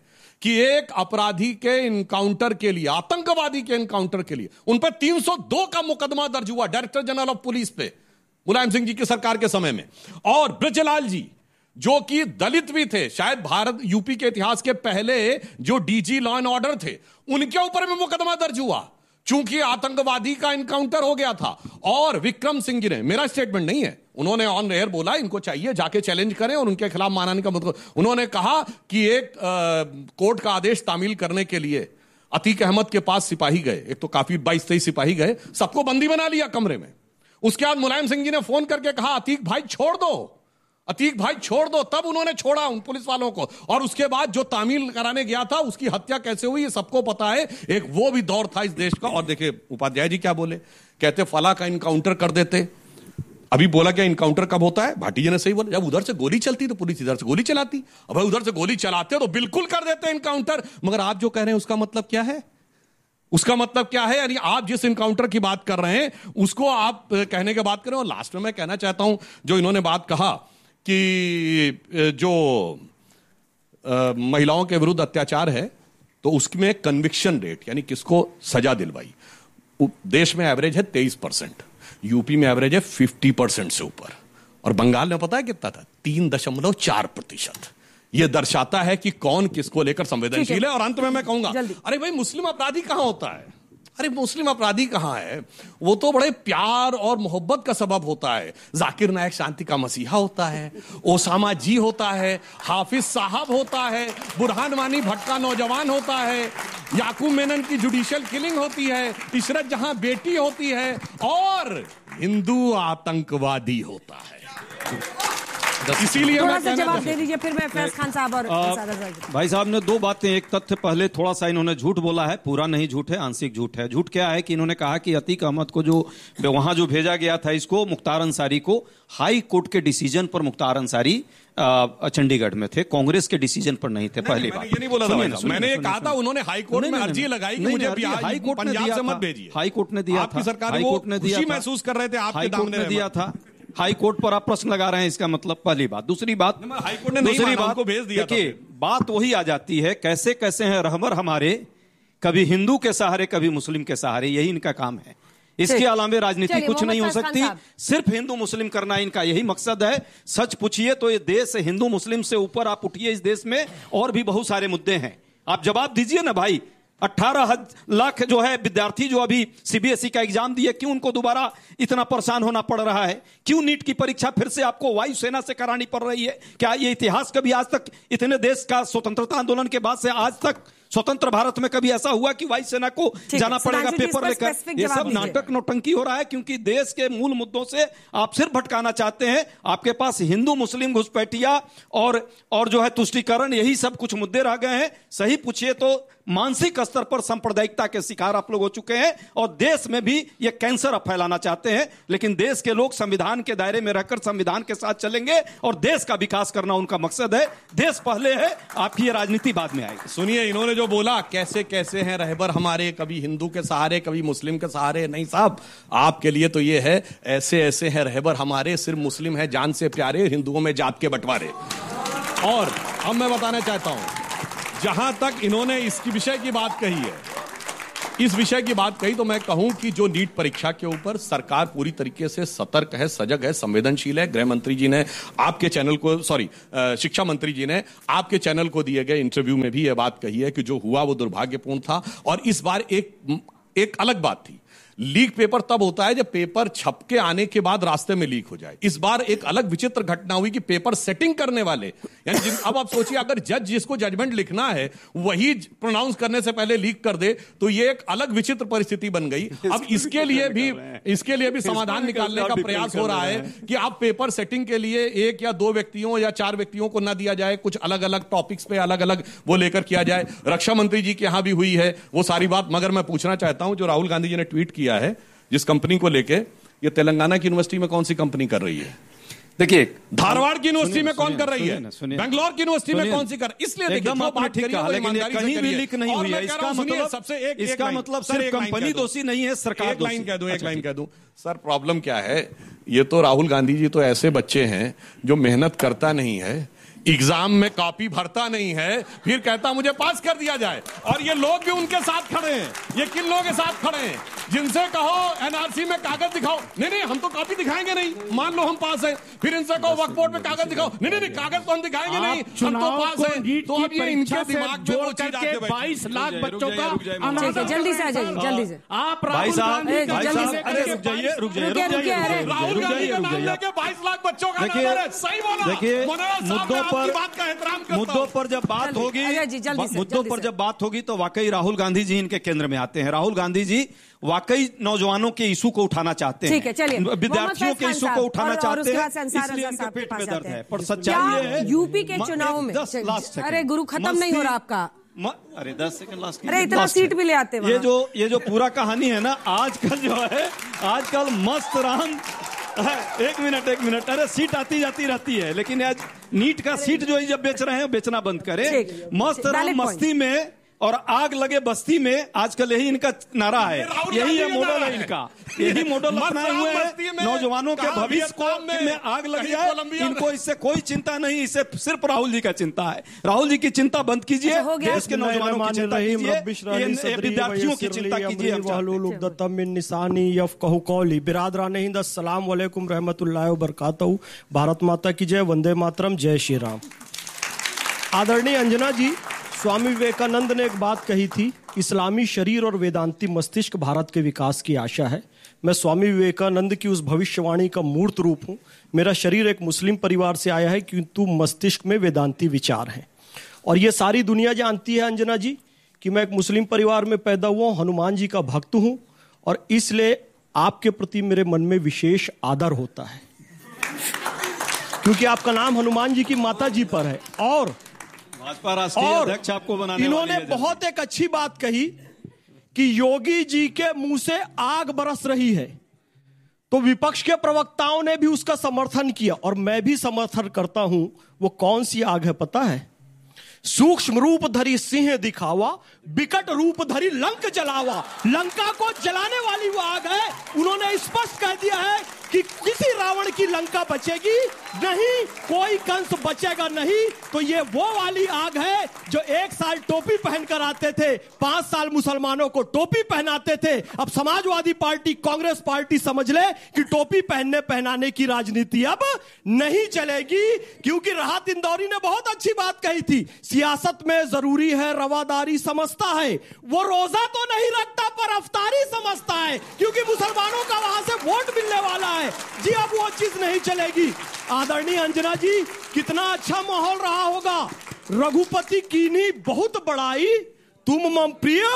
[SPEAKER 4] कि एक अपराधी के इनकाउंटर के लिए, आतंकवादी के इनकाउंटर के लिए उन पर 302 का मुकदमा दर्ज हुआ डायरेक्टर जनरल ऑफ पुलिस पे, मुलायम सिंह जी की सरकार के समय में। और बृजलाल जी जो कि दलित भी थे, शायद भारत यूपी के इतिहास के पहले जो डीजी लॉ एंड ऑर्डर थे, उनके ऊपर भी मुकदमा दर्ज हुआ चूंकि आतंकवादी का इनकाउंटर हो गया था। और विक्रम सिंह जी ने, मेरा स्टेटमेंट नहीं है, उन्होंने ऑन एयर बोला, इनको चाहिए जाके चैलेंज करें और उनके खिलाफ मानने का मतलब, उन्होंने कहा कि एक कोर्ट का आदेश तामील करने के लिए अतीक अहमद के पास सिपाही गए, एक तो काफी 22-23 सिपाही गए, सबको बंदी बना लिया कमरे में। उसके बाद मुलायम सिंह जी ने फोन करके कहा अतीक भाई छोड़ दो, अतीक भाई छोड़ दो, तब उन्होंने छोड़ा उन पुलिस वालों को। और उसके बाद जो तामील कराने गया था उसकी हत्या कैसे हुई ये सबको पता है। एक वो भी दौर था इस देश का। और देखिए उपाध्याय जी क्या बोले, कहते फला का इनकाउंटर कर देते। अभी बोला क्या इनकाउंटर कब होता है? भाटी जी ने सही बोला, जब उधर से गोली चलती तो पुलिस इधर से गोली चलाती। अब उधर से गोली चलाते तो बिल्कुल कर देते इनकाउंटर। मगर आप जो कह रहे हैं उसका मतलब क्या है? उसका मतलब क्या है? यानी आप जिस इनकाउंटर की बात कर रहे हैं उसको आप कहने के बात करें। और लास्ट में मैं कहना चाहता हूं, जो इन्होंने बात कहा कि जो महिलाओं के विरुद्ध अत्याचार है तो उसमें कन्विक्शन रेट यानी किसको सजा दिलवाई, देश में एवरेज है 23%, यूपी में एवरेज है 50% से ऊपर, और बंगाल में पता है कितना था? 3.4%। यह दर्शाता है कि कौन किसको लेकर संवेदनशील है। और अंत में मैं कहूंगा, अरे भाई मुस्लिम अपराधी कहां होता है? अरे मुस्लिम अपराधी कहां है? वो तो बड़े प्यार और मोहब्बत का सबब होता है। जाकिर नायक शांति का मसीहा होता है, ओसामा जी होता है, हाफिज साहब होता है, बुरहान वानी भट्टा नौजवान होता है, याकूब मेनन की जुडिशियल किलिंग होती है, इशरत जहां बेटी होती है, और हिंदू आतंकवादी होता है। इसीलिए
[SPEAKER 3] थोड़ा सा जवाब दे दीजिए, फिर मैं फैज खान साहब और
[SPEAKER 6] भाई साहब ने दो बातें, एक तथ्य पहले थोड़ा सा इन्होंने झूठ बोला है, पूरा नहीं झूठ है, आंशिक झूठ है। झूठ क्या है कि इन्होंने कहा कि अतीक अहमद को जो वहां जो भेजा गया था इसको, मुख्तार अंसारी को, हाई कोर्ट के डिसीजन पर मुख्तार अंसारी चंडीगढ़ में थे, कांग्रेस के डिसीजन पर नहीं थे। पहली बात
[SPEAKER 4] ये नहीं बोला था, मैंने ये कहा था उन्होंने हाई कोर्ट में अर्जी लगाई कि मुझे
[SPEAKER 6] हाई कोर्ट ने
[SPEAKER 4] पंजाब से मत भेजिए।
[SPEAKER 6] हाई कोर्ट ने दिया था,
[SPEAKER 4] आपकी सरकार को खुशी महसूस कर रहे थे, आपके दामन ने दिया था।
[SPEAKER 6] हाई कोर्ट पर आप प्रश्न लगा रहे हैं, इसका मतलब पहली बात। दूसरी बात,
[SPEAKER 4] हाई कोर्ट ने दूसरी बात को भेज दिया।
[SPEAKER 6] देखिए बात वही आ जाती है, कैसे कैसे हैं रहबर हमारे, कभी हिंदू के सहारे कभी मुस्लिम के सहारे, यही इनका काम है। इसके अलावा राजनीति कुछ नहीं हो सकती, सिर्फ हिंदू मुस्लिम करना इनका यही मकसद है। सच पूछिए तो ये देश हिंदू मुस्लिम से ऊपर आप उठिए, इस देश में और भी बहुत सारे मुद्दे हैं, आप जवाब दीजिए ना भाई। 18 लाख जो है विद्यार्थी जो अभी सीबीएसई का एग्जाम दिए, क्यों उनको दोबारा इतना परेशान होना पड़ रहा है? क्यों नीट की परीक्षा फिर से आपको वायुसेना से करानी पड़ रही है? क्या ये इतिहास कभी आज तक, इतने देश का स्वतंत्रता आंदोलन के बाद से आज तक स्वतंत्र भारत में कभी ऐसा हुआ कि वायुसेना को जाना पड़ेगा पेपर लेकर? ये सब नाटक नौटंकी हो रहा है, क्योंकि देश के मूल मुद्दों से आप सिर्फ भटकाना चाहते हैं। आपके पास हिंदू मुस्लिम घुसपैठिया और जो है तुष्टीकरण, यही सब कुछ मुद्दे रह गए हैं। सही पूछिए तो मानसिक स्तर पर सांप्रदायिकता के शिकार आप लोग हो चुके हैं, और देश में भी ये कैंसर आप फैलाना चाहते हैं। लेकिन देश के लोग संविधान के दायरे में रहकर संविधान के साथ चलेंगे, और देश का विकास करना उनका मकसद है। देश पहले है, आपकी ये राजनीति बाद में आएगी।
[SPEAKER 4] सुनिए, इन्होंने जो बोला कैसे कैसे हैं रहबर हमारे, कभी हिंदू के सहारे कभी मुस्लिम के सहारे, नहीं साहब, आपके लिए तो ये है ऐसे ऐसे हैं रहबर हमारे, सिर्फ मुस्लिम है जान से प्यारे, हिंदुओं में जात के बंटवारे। और अब मैं बताना चाहता हूं, जहां तक इन्होंने इसकी विषय की बात कही है, इस विषय की बात कही, तो मैं कहूं कि जो नीट परीक्षा के ऊपर सरकार पूरी तरीके से सतर्क है, सजग है, संवेदनशील है। गृह मंत्री जी ने आपके चैनल को, शिक्षा मंत्री जी ने आपके चैनल को दिए गए इंटरव्यू में भी यह बात कही है कि जो हुआ वो दुर्भाग्यपूर्ण था। और इस बार एक अलग बात थी, लीक पेपर तब होता है जब पेपर छप के आने के बाद रास्ते में लीक हो जाए। इस बार एक अलग विचित्र घटना हुई कि पेपर सेटिंग करने वाले, यानी अब आप सोचिए, अगर जज जिसको जजमेंट लिखना है वही प्रोनाउंस करने से पहले लीक कर दे, तो ये एक अलग विचित्र परिस्थिति बन गई। अब इसके लिए भी समाधान निकालने का प्रयास हो रहा है कि आप पेपर सेटिंग के लिए 1 या 2 व्यक्तियों या 4 व्यक्तियों को ना दिया जाए, कुछ अलग अलग टॉपिक्स पे अलग अलग वो लेकर किया जाए। रक्षा मंत्री जी के यहां भी हुई है वो सारी बात। मगर मैं पूछना चाहता हूं, जो राहुल गांधी जी ने ट्वीट किया है जिस कंपनी को लेके, ये तेलंगाना की यूनिवर्सिटी में कौन सी कंपनी कर रही है? देखिए, धारवाड़ की यूनिवर्सिटी में कौन कर रही है? बेंगलोर की यूनिवर्सिटी में कौन सी कर? इसलिए
[SPEAKER 6] एकदम आपने ठीक कहा, लेकिन कहीं भी लीक नहीं हुई है। इसका मतलब सिर्फ कंपनी दोषी नहीं है, सरकार।
[SPEAKER 4] एक लाइन कह दूं सर, प्रॉब्लम क्या है? ये तो राहुल गांधी जी तो ऐसे बच्चे हैं जो मेहनत करता नहीं है, एग्जाम में कॉपी भरता नहीं है, फिर कहता मुझे पास कर दिया जाए। और ये लोग भी उनके साथ खड़े हैं। ये किन लोगों के साथ खड़े हैं? जिनसे कहो एनआरसी में कागज दिखाओ, नहीं हम तो कॉपी दिखाएंगे नहीं, मान लो हम पास हैं। फिर इनसे कहो वक्फ बोर्ड में कागज दिखाओ, नहीं कागज तो हम दिखाएंगे नहीं, हम तो पास हैं। तो अब ये इनके दिमाग में वो चीज आके
[SPEAKER 7] 22 लाख बच्चों का
[SPEAKER 3] जल्दी से आ जाइए, जल्दी से।
[SPEAKER 7] आप
[SPEAKER 6] भाई साहब,
[SPEAKER 3] रुक
[SPEAKER 6] रुक जाइए।
[SPEAKER 3] राहुल
[SPEAKER 4] गांधी का नाम लेके 22 लाख बच्चों का नाम है। सही बोला।
[SPEAKER 6] देखिए, मुद्दों पर जब बात होगी तो वाकई राहुल गांधी जी इनके केंद्र में आते हैं। राहुल गांधी जी वाकई नौजवानों के इशू को उठाना चाहते हैं,
[SPEAKER 3] ठीक है, चलिए।
[SPEAKER 6] विद्यार्थियों के इशू को उठाना चाहते हैं, इसलिए इनके पेट में दर्द है। पर सच्चाई ये है,
[SPEAKER 3] यूपी के चुनाव में, अरे गुरु खत्म नहीं हो रहा आपका,
[SPEAKER 6] अरे 10 सेकंड लास्ट,
[SPEAKER 3] अरे इतना सीट भी ले आते हैं।
[SPEAKER 6] ये जो पूरा कहानी है ना, आजकल मस्त राम, एक मिनट, अरे सीट आती जाती रहती है, लेकिन आज नीट का सीट जो है जब बेच रहे हैं, बेचना बंद करें। मस्त राम मस्ती में और आग लगे बस्ती में, आजकल यही इनका नारा है, यही है मॉडल है इनका, यही मॉडल अपनाए हुए हैं। नौजवानों के भविष्य को में आग लग जाए, इनको इससे कोई चिंता नहीं, इससे सिर्फ राहुल जी का चिंता है। राहुल जी की चिंता बंद कीजिए, देश के नौजवानों की चिंता कीजिए, विद्यार्थियों की चिंता कीजिए।
[SPEAKER 8] बिरादरान हिंद, अस्सलाम वालेकुम रहमतुल्लाहि व बरकातहू। भारत माता की जय, वंदे मातरम, जय श्री राम। आदरणीय अंजना जी, स्वामी विवेकानंद ने एक बात कही थी, इस्लामी शरीर और वेदांती मस्तिष्क भारत के विकास की आशा है। मैं स्वामी विवेकानंद की उस भविष्यवाणी का मूर्त रूप हूँ। मेरा शरीर एक मुस्लिम परिवार से आया है, किंतु मस्तिष्क में वेदांती विचार हैं। और ये सारी दुनिया जानती है अंजना जी कि मैं एक मुस्लिम परिवार में पैदा हुआ हूँ, हनुमान जी का भक्त हूँ, और इसलिए आपके प्रति मेरे मन में विशेष आदर होता है, क्योंकि आपका नाम हनुमान जी की माता जी पर है। और
[SPEAKER 6] भाजपा राष्ट्रीय अध्यक्ष आपको बनाने
[SPEAKER 8] इन्होंने बहुत एक अच्छी बात कही कि योगी जी के मुंह से आग बरस रही है, तो विपक्ष के प्रवक्ताओं ने भी उसका समर्थन किया, और मैं भी समर्थन करता हूं। वो कौन सी आग है पता है? सूक्ष्म रूप धरी सिंह दिखावा, विकट रूप धरी लंक जलावा। लंका को जलाने वाली वो आग है। उन्होंने स्पष्ट कह दिया है कि किसी रावण की लंका बचेगी नहीं, कोई कंस बचेगा नहीं। तो ये वो वाली आग है जो 1 साल टोपी पहनकर आते थे, 5 साल मुसलमानों को टोपी पहनाते थे। अब समाजवादी पार्टी, कांग्रेस पार्टी समझ ले कि टोपी पहनाने की राजनीति अब नहीं चलेगी, क्योंकि राहत इंदौरी ने बहुत अच्छी बात कही थी, सियासत में जरूरी है रवादारी समझता है। वो रोजा तो नहीं रखता पर अफ्तारी समझता है, क्योंकि मुसलमानों का वहां से वोट मिलने वाला है जी। अब वो चीज नहीं चलेगी। आदरणीय अंजना जी, कितना अच्छा माहौल रहा होगा। रघुपति कीनी बहुत बड़ाई, तुम मम प्रिय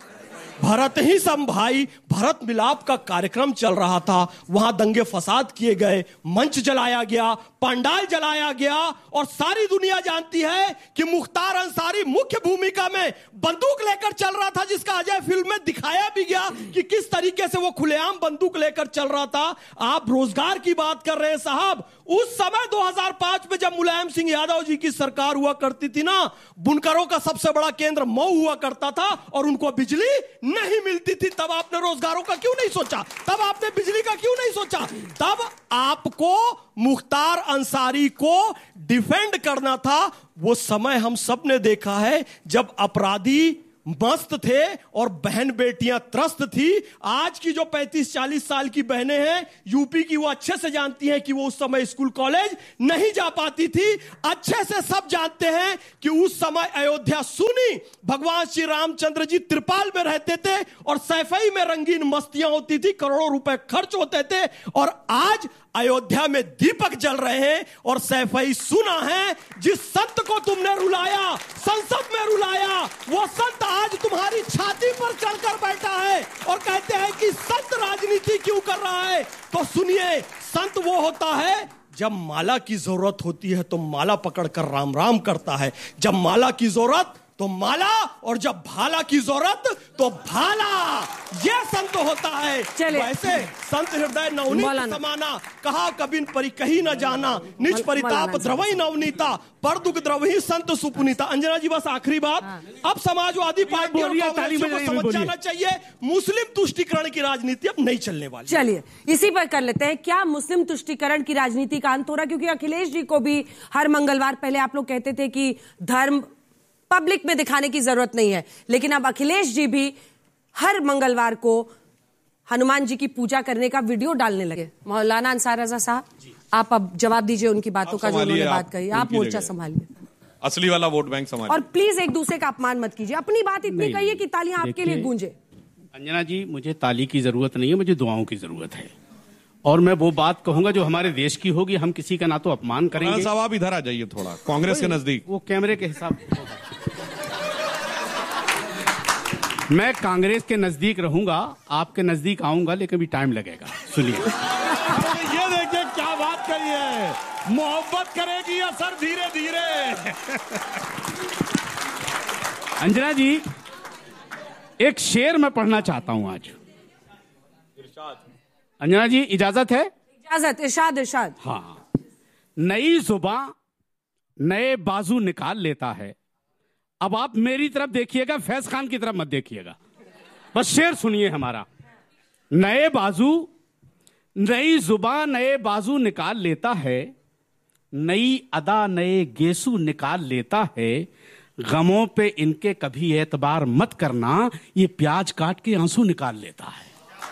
[SPEAKER 8] भरत ही सम भाई। भरत मिलाप का कार्यक्रम चल रहा था, वहां दंगे फसाद किए गए, मंच जलाया गया, पंडाल जलाया गया, और सारी दुनिया जानती है कि मुख्तार अंसारी मुख्य भूमिका में बंदूक लेकर चल रहा था, जिसका अजय फिल्म में दिखाया भी गया कि किस तरीके से वो खुलेआम बंदूक लेकर चल रहा था। आप रोजगार की बात कर रहे हैं साहब, उस समय 2005 में जब मुलायम सिंह यादव जी की सरकार हुआ करती थी ना, बुनकरों का सबसे बड़ा केंद्र मऊ हुआ करता था, और उनको बिजली नहीं मिलती थी। तब आपने रोजगारों का क्यों नहीं सोचा? तब आपने बिजली का क्यों नहीं सोचा? तब आपको मुख्तार अंसारी को डिफेंड करना था। वो समय हम सब ने देखा है जब अपराधी मस्त थे और बहन बेटियां त्रस्त थी। आज की जो 35-40 साल की बहनें हैं यूपी की, वो अच्छे से जानती हैं कि वो उस समय स्कूल कॉलेज नहीं जा पाती थी। अच्छे से सब जानते हैं कि उस समय अयोध्या सुनी, भगवान श्री रामचंद्र जी त्रिपाल में रहते थे और सैफई में रंगीन मस्तियां होती थी, करोड़ों रुपए खर्च होते थे। और आज अयोध्या में दीपक जल रहे हैं और सैफई सुना है। जिस संत को तुमने रुलाया, संसद में रुलाया, वो संत आज तुम्हारी छाती पर चढ़कर बैठा है और कहते हैं कि संत राजनीति क्यों कर रहा है। तो सुनिए, संत वो होता है जब माला की जरूरत होती है तो माला पकड़कर राम राम करता है, जब माला की जरूरत तो माला, और जब भाला की जरूरत तो भाला। ये संत होता है। वैसे संत हृदय नवनीत समाना, कहा कबिन परि कही न जाना, निज परिताप द्रवई नवनीता, पर दुख द्रवही संत सुपुनीता। अंजना जी बस आखिरी बात, अब समाजवादी पार्टी को समझ जाना चाहिए मुस्लिम तुष्टीकरण की राजनीति अब नहीं चलने वाली।
[SPEAKER 3] चलिए इसी पर कर लेते हैं, क्या मुस्लिम तुष्टीकरण की राजनीति का अंत हो रहा? क्योंकि अखिलेश जी को भी हर मंगलवार, पहले आप लोग कहते थे कि धर्म पब्लिक में दिखाने की जरूरत नहीं है, लेकिन अब अखिलेश जी भी हर मंगलवार को हनुमान जी की पूजा करने का वीडियो डालने लगे। मौलाना अंसार रजा साहब, आप अब जवाब दीजिए उनकी बातों का, जो उन्होंने बात कही। आप मोर्चा संभालिए,
[SPEAKER 4] असली वाला वोट बैंक संभालिए,
[SPEAKER 3] और प्लीज एक दूसरे का अपमान मत कीजिए। अपनी बात इतनी कहिए कि तालियां आपके लिए गूंजे।
[SPEAKER 7] अंजना जी, मुझे ताली की जरूरत नहीं है, मुझे दुआओं की जरूरत है। और मैं वो बात कहूंगा जो हमारे देश की होगी। हम किसी का ना तो अपमान करेंगे।
[SPEAKER 4] साहब आप इधर आ जाइए थोड़ा, कांग्रेस के नजदीक।
[SPEAKER 7] वो कैमरे के हिसाब मैं कांग्रेस के नजदीक रहूंगा, आपके नजदीक आऊंगा, लेकिन भी टाइम लगेगा। सुनिए,
[SPEAKER 4] ये देखिए क्या बात करी है, मोहब्बत करेगी असर धीरे धीरे।
[SPEAKER 7] अंजना जी, एक शेर मैं पढ़ना चाहता हूं आज। अंजना जी इजाजत है?
[SPEAKER 3] इजाजत, इरशाद इरशाद।
[SPEAKER 7] हाँ, नई जुबान नए बाजू निकाल लेता है। अब आप मेरी तरफ देखिएगा, फैज खान की तरफ मत देखिएगा। बस शेर सुनिए हमारा। नए बाजू, नई जुबान नए बाजू निकाल लेता है, नई अदा नए गेसू निकाल लेता है। गमों पे इनके कभी एतबार मत करना, ये प्याज काट के आंसू निकाल लेता है।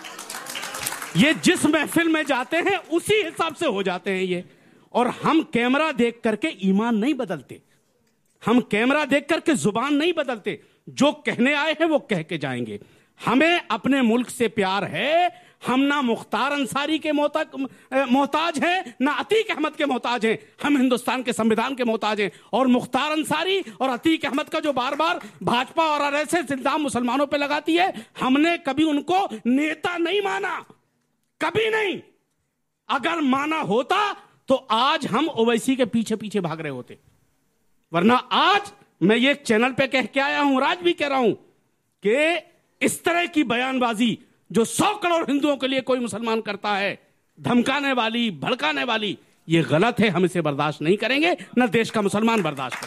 [SPEAKER 7] ये जिस महफिल में जाते हैं उसी हिसाब से हो जाते हैं ये। और हम कैमरा देख करके ईमान नहीं बदलते, हम कैमरा देख करके जुबान नहीं बदलते। जो कहने आए हैं वो कह के जाएंगे। हमें अपने मुल्क से प्यार है। हम ना मुख्तार अंसारी के मोहताज हैं, ना अतीक अहमद के मोहताज हैं। हम हिंदुस्तान के संविधान के मोहताज हैं। और मुख्तार अंसारी और अतीक अहमद का जो बार बार भाजपा और आरएसएस इल्जाम मुसलमानों पे लगाती है, हमने कभी उनको नेता नहीं माना, कभी नहीं। अगर माना होता तो आज हम ओवैसी के पीछे पीछे भाग रहे होते। वरना आज मैं ये चैनल पे कह के आया हूं, आज भी कह रहा हूं कि इस तरह की बयानबाजी जो 100 करोड़ हिंदुओं के लिए कोई मुसलमान करता है, धमकाने वाली, भड़काने वाली, ये गलत है। हम इसे बर्दाश्त नहीं करेंगे, ना देश का मुसलमान बर्दाश्त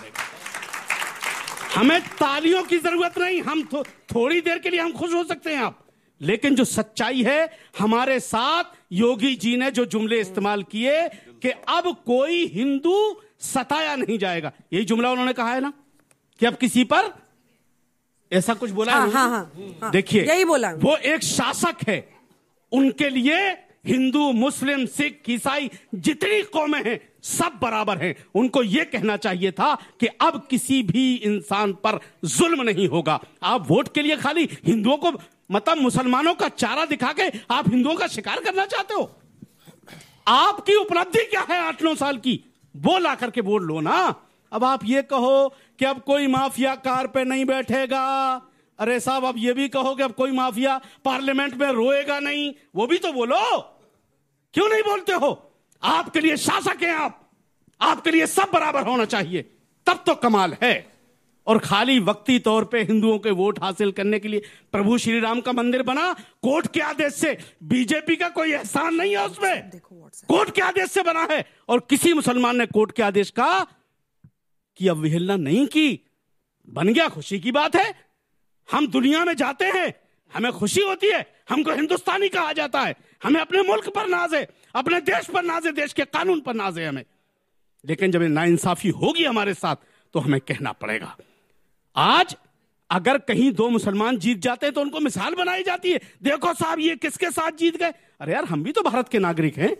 [SPEAKER 7] करेगा। हमें तालियों की जरूरत नहीं। हम थोड़ी देर के लिए हम खुश हो सकते हैं आप, लेकिन जो सच्चाई है, हमारे साथ योगी जी ने जो जुमले इस्तेमाल किए कि अब कोई हिंदू सताया नहीं जाएगा, यही जुमला उन्होंने कहा है ना, कि अब किसी पर ऐसा कुछ बोला है।
[SPEAKER 3] हाँ।
[SPEAKER 7] देखिए,
[SPEAKER 3] यही बोला।
[SPEAKER 7] वो एक शासक है, उनके लिए हिंदू, मुस्लिम, सिख, ईसाई जितनी कौमें हैं सब बराबर हैं। उनको यह कहना चाहिए था कि अब किसी भी इंसान पर जुल्म नहीं होगा। आप वोट के लिए खाली हिंदुओं को, मतलब मुसलमानों का चारा दिखा के आप हिंदुओं का शिकार करना चाहते हो। आपकी उपलब्धि क्या है 8-9 साल की, वो ला करके वोट लो ना। अब आप ये कहो कि अब कोई माफिया कार पे नहीं बैठेगा, अरे साहब अब ये भी कहो कि अब कोई माफिया पार्लियामेंट में रोएगा नहीं, वो भी तो बोलो। क्यों नहीं बोलते हो? आपके लिए शासक हैं आप, आपके लिए सब बराबर होना चाहिए, तब तो कमाल है। और खाली वक्ती तौर पे हिंदुओं के वोट हासिल करने के लिए प्रभु श्री राम का मंदिर बना कोर्ट के आदेश से। बीजेपी का कोई एहसान नहीं है उसमें, कोर्ट के आदेश से बना है। और किसी मुसलमान ने कोर्ट के आदेश का की अवहेलना नहीं की। बन गया, खुशी की बात है। हम दुनिया में जाते हैं, हमें खुशी होती है, हमको हिंदुस्तानी कहा जाता है, हमें अपने मुल्क पर नाज है, अपने देश पर नाज है, देश के कानून पर नाज है हमें। लेकिन जब नाइंसाफी होगी हमारे साथ तो हमें कहना पड़ेगा। आज अगर कहीं 2 मुसलमान जीत जाते हैं तो उनको मिसाल बनाई जाती है, देखो साहब ये किसके साथ जीत गए। अरे यार, हम भी तो भारत के नागरिक हैं,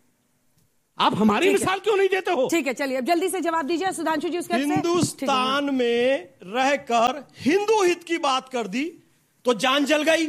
[SPEAKER 7] आप हमारी मिसाल क्यों नहीं देते हो?
[SPEAKER 3] ठीक है, चलिए अब जल्दी से जवाब दीजिए सुधांशु जी।
[SPEAKER 8] हिंदुस्तान में रहकर हिंदू हित की बात कर दी तो जान जल गई।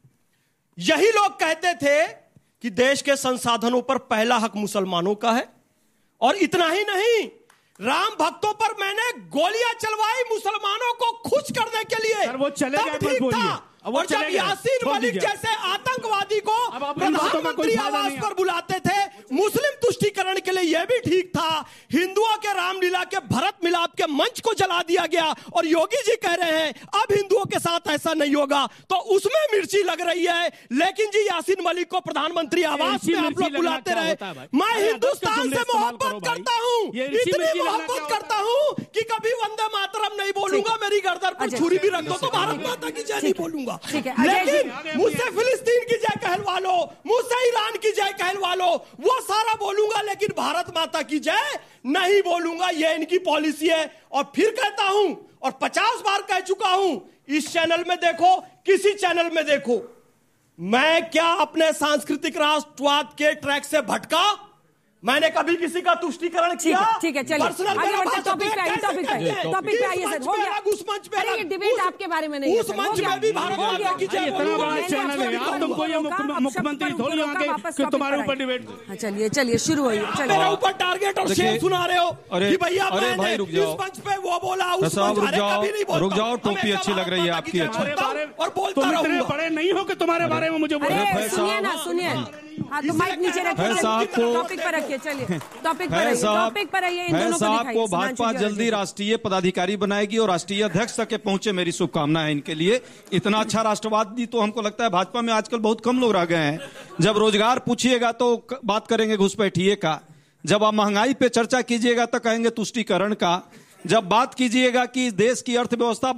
[SPEAKER 8] यही लोग कहते थे कि देश के संसाधनों पर पहला हक मुसलमानों का है। और इतना ही नहीं, राम भक्तों पर मैंने गोलियां चलवाई मुसलमानों को खुश करने के लिए।
[SPEAKER 7] वो चले गए था।
[SPEAKER 8] और जब यासीन मलिक जैसे आतंकवादी को प्रधानमंत्री आवास पर बुलाते थे मुस्लिम तुष्टीकरण के लिए, यह भी ठीक था। हिंदुओं के रामलीला के भरत मिलाप के मंच को जला दिया गया और योगी जी कह रहे हैं अब हिंदुओं के साथ ऐसा नहीं होगा, तो उसमें मिर्ची लग रही है। लेकिन जी यासीन मलिक को प्रधानमंत्री आवास में आप लोग बुलाते रहे। मैं हिंदुस्तान से मोहब्बत करता हूँ, इतनी मोहब्बत करता हूँ कि कभी वंदे मातरम नहीं बोलूंगा, मेरी गर्दन पर छुरी भी रख दो तो भारत माता की जय नहीं बोलूंगा। लेकिन मुझसे फिलिस्तीन की जय कहलवा लो, मुझसे ईरान की जय कहलवा लो, वो सारा बोलूंगा, लेकिन भारत माता की जय नहीं बोलूंगा। ये इनकी पॉलिसी है। और फिर कहता हूं, और 50 बार कह चुका हूं, इस चैनल में देखो, किसी चैनल में देखो, मैं क्या अपने सांस्कृतिक राष्ट्रवाद के ट्रैक से भटका? मैंने कभी किसी का तुष्टीकरण किया?
[SPEAKER 3] ठीक है, चलिए आगे बढ़ते, टॉपिक पे आइए सर। हो गया
[SPEAKER 8] उस मंच पे,
[SPEAKER 3] अरे ये डिबेट आपके बारे में नहीं है,
[SPEAKER 8] उस मंच में भी भारत माता की जय बोलूंगा।
[SPEAKER 7] तुमको ये मुख्यमंत्री थोड़ी आगे कि तुम्हारे ऊपर डिबेट।
[SPEAKER 3] चलिए शुरू होइए।
[SPEAKER 8] मेरे ऊपर टारगेट और शेर सुना रहे हो कि भैया मैंने इस मंच पे वो बोला, उस मंच पे कभी नहीं बोलता।
[SPEAKER 6] रुक जाओ, टोपी अच्छी लग रही है आपकी,
[SPEAKER 8] और बोलता रहूंगा।
[SPEAKER 7] बड़े नहीं हो कि तुम्हारे बारे में मुझे बोले।
[SPEAKER 3] सुनिए, हाँ तो माइक नीचे रखिए, टॉपिक पर रखिए। चलिए टॉपिक पर आइए। इन दोनों को
[SPEAKER 6] आपको भाजपा जल्दी राष्ट्रीय पदाधिकारी बनाएगी और राष्ट्रीय अध्यक्ष तक के पहुंचे, मेरी शुभकामनाएं इनके लिए। इतना अच्छा राष्ट्रवादी तो हमको लगता है भाजपा में आजकल बहुत कम लोग रह गए हैं। जब रोजगार पूछिएगा तो बात करेंगे घुसपैठिए का, जब आप महंगाई पे चर्चा कीजिएगा तो कहेंगे तुष्टीकरण का, जब बात कीजिएगा कि देश की अर्थव्यवस्था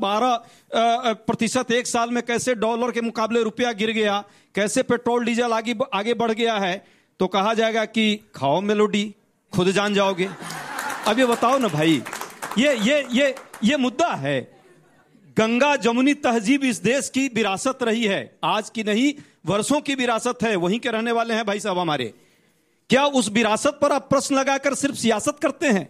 [SPEAKER 6] 12% एक साल में कैसे डॉलर के मुकाबले रुपया गिर गया, कैसे पेट्रोल डीजल आगे बढ़ गया है, तो कहा जाएगा कि खाओ मेलोडी, खुद जान जाओगे। अब ये बताओ ना भाई, ये मुद्दा है। गंगा जमुनी तहजीब इस देश की विरासत रही है, आज की नहीं, वर्षों की विरासत है। वहीं के रहने वाले हैं भाई साहब हमारे। क्या उस विरासत पर आप प्रश्न लगाकर सिर्फ सियासत करते हैं?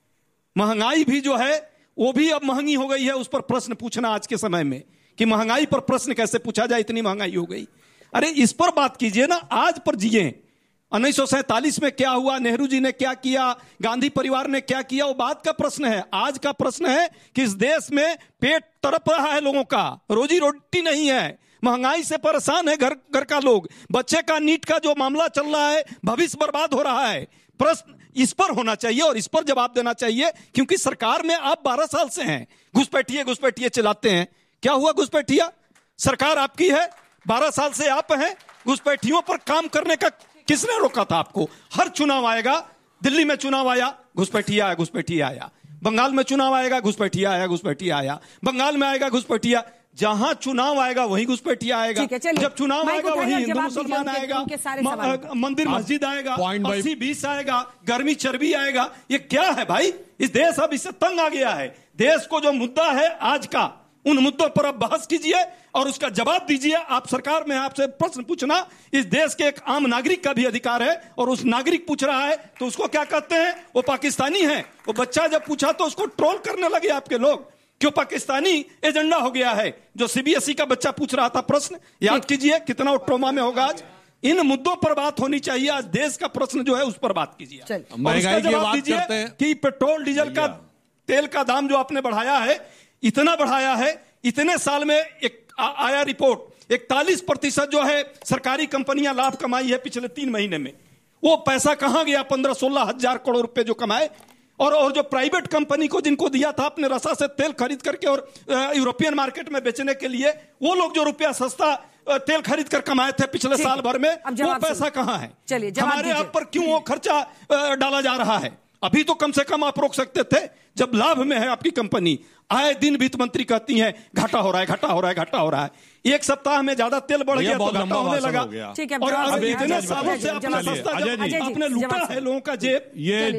[SPEAKER 6] महंगाई भी जो है वो भी अब महंगी हो गई है, उस पर प्रश्न पूछना आज के समय में कि महंगाई पर प्रश्न कैसे पूछा जाए, इतनी महंगाई हो गई। अरे इस पर बात कीजिए ना, आज पर जिए। 1947 में क्या हुआ, नेहरू जी ने क्या किया, गांधी परिवार ने क्या किया, वो बात का प्रश्न है। आज का प्रश्न है कि इस देश में पेट तड़प रहा है लोगों का, रोजी रोटी नहीं है, महंगाई से परेशान है घर का लोग, बच्चे का नीट का जो मामला चल रहा है, भविष्य बर्बाद हो रहा है। प्रश्न इस पर होना चाहिए और इस पर जवाब देना चाहिए, क्योंकि सरकार में आप 12 साल से हैं। घुसपैठिए चिल्लाते हैं, क्या हुआ घुसपैठिया? सरकार आपकी है, 12 साल से आप हैं। घुसपैठियों पर काम करने का किसने रोका था आपको? हर चुनाव आएगा, दिल्ली में चुनाव आया, घुसपैठिया आया, बंगाल में चुनाव आएगा, घुसपैठिया आया, बंगाल में आएगा घुसपैठिया, जहां चुनाव आएगा वहीं घुसपैठिया आएगा, जब चुनाव आएगा वहीं हिंदू मुसलमान आएगा, मंदिर मस्जिद आएगा, 80-20 आएगा, गर्मी चर्बी आएगा। ये क्या है भाई? इस देश अब इससे तंग आ गया है। देश को जो मुद्दा है आज का, उन मुद्दों पर अब बहस कीजिए और उसका जवाब दीजिए। आप सरकार में, आपसे प्रश्न पूछना इस देश के एक आम नागरिक का भी अधिकार है, और उस नागरिक पूछ रहा है तो उसको क्या कहते हैं? वो पाकिस्तानी है। वो बच्चा जब पूछा तो उसको ट्रोल करने लगे आपके लोग, क्यों पाकिस्तानी एजेंडा हो गया है। जो सीबीएसई का बच्चा पूछ रहा था प्रश्न, याद कीजिए कितना ट्रोमा में होगा आज। इन मुद्दों पर बात होनी चाहिए। आज देश का प्रश्न जो है उस पर बात कीजिए, महंगाई की बात करते हैं कि पेट्रोल डीजल का, तेल का दाम जो आपने बढ़ाया है, इतना बढ़ाया है, इतने साल में एक आया रिपोर्ट 41% जो है सरकारी कंपनियां लाभ कमाई है पिछले 3 महीने में। वो पैसा कहां गया? 15-16 हजार करोड़ रुपए जो कमाए। और जो प्राइवेट कंपनी को जिनको दिया था अपने रसा से तेल खरीद करके और यूरोपियन मार्केट में बेचने के लिए, वो लोग जो रुपया सस्ता तेल खरीद कर कमाए थे पिछले साल भर में, वो पैसा कहां है? हमारे आप पर क्यों वो खर्चा डाला जा रहा है? अभी तो कम से कम आप रोक सकते थे जब लाभ में है आपकी कंपनी। आए दिन वित्त मंत्री कहती हैं घाटा हो रहा है। एक सप्ताह में ज्यादा तेल बढ़ गया तो घाटा होने लगा। और अब इतने सालों से अपना सस्ता आपने लूटा है लोगों का जेब।
[SPEAKER 4] ये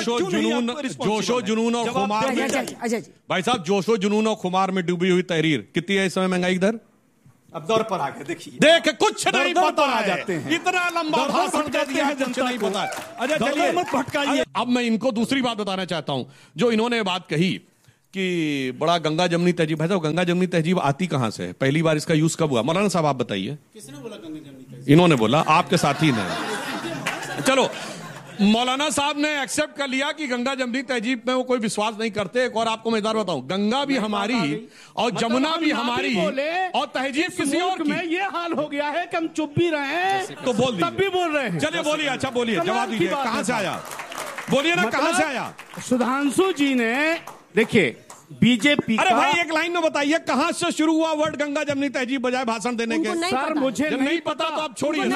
[SPEAKER 4] जोशो जुनून और खुमार में, भाई साहब, जोशो जुनून और खुमार में डूबी हुई तहरीर कितनी है इस समय महंगाई दर?
[SPEAKER 6] अब दौर पर आके देखिए,
[SPEAKER 4] देख कुछ नहीं पता
[SPEAKER 6] आ जाते हैं,
[SPEAKER 4] इतना लंबा भाषण दे दिया है, कुछ नहीं पता। अच्छा चलिए मत भटकाइए। अब मैं इनको दूसरी बात बताना चाहता हूं। जो इन्होंने बात कही कि बड़ा गंगा जमुनी तहजीब है, तो गंगा जमुनी तहजीब आती कहां से है? पहली बार इसका यूज कब हुआ? मौलाना साहब आप बताइए।
[SPEAKER 7] किसने बोला गंगा जमुनी तहजीब?
[SPEAKER 4] इन्होंने बोला, आपके साथी ने। चलो, मौलाना साहब ने एक्सेप्ट कर लिया कि गंगा जमुनी तहजीब में वो कोई विश्वास नहीं करते। एक और आपको मैं इधर बताऊं, गंगा भी हमारी और जमुना भी हमारी और तहजीब किसी और की।
[SPEAKER 7] में ये हाल हो गया है कि हम चुप भी रहे हैं
[SPEAKER 4] तो बोल
[SPEAKER 7] तब भी बोल रहे हैं।
[SPEAKER 4] चलिए बोलिए, अच्छा बोलिए, जवाब दीजिए, कहां से आया? बोलिए ना, कहां से आया?
[SPEAKER 7] सुधांशु जी ने, देखिए बीजेपी
[SPEAKER 4] अरे भाई एक लाइन में बताइए कहां से शुरू हुआ वर्ड गंगा जमनी तहजीब बजाय भाषण देने के?
[SPEAKER 7] सर मुझे
[SPEAKER 4] नहीं पता तो आप छोड़िए।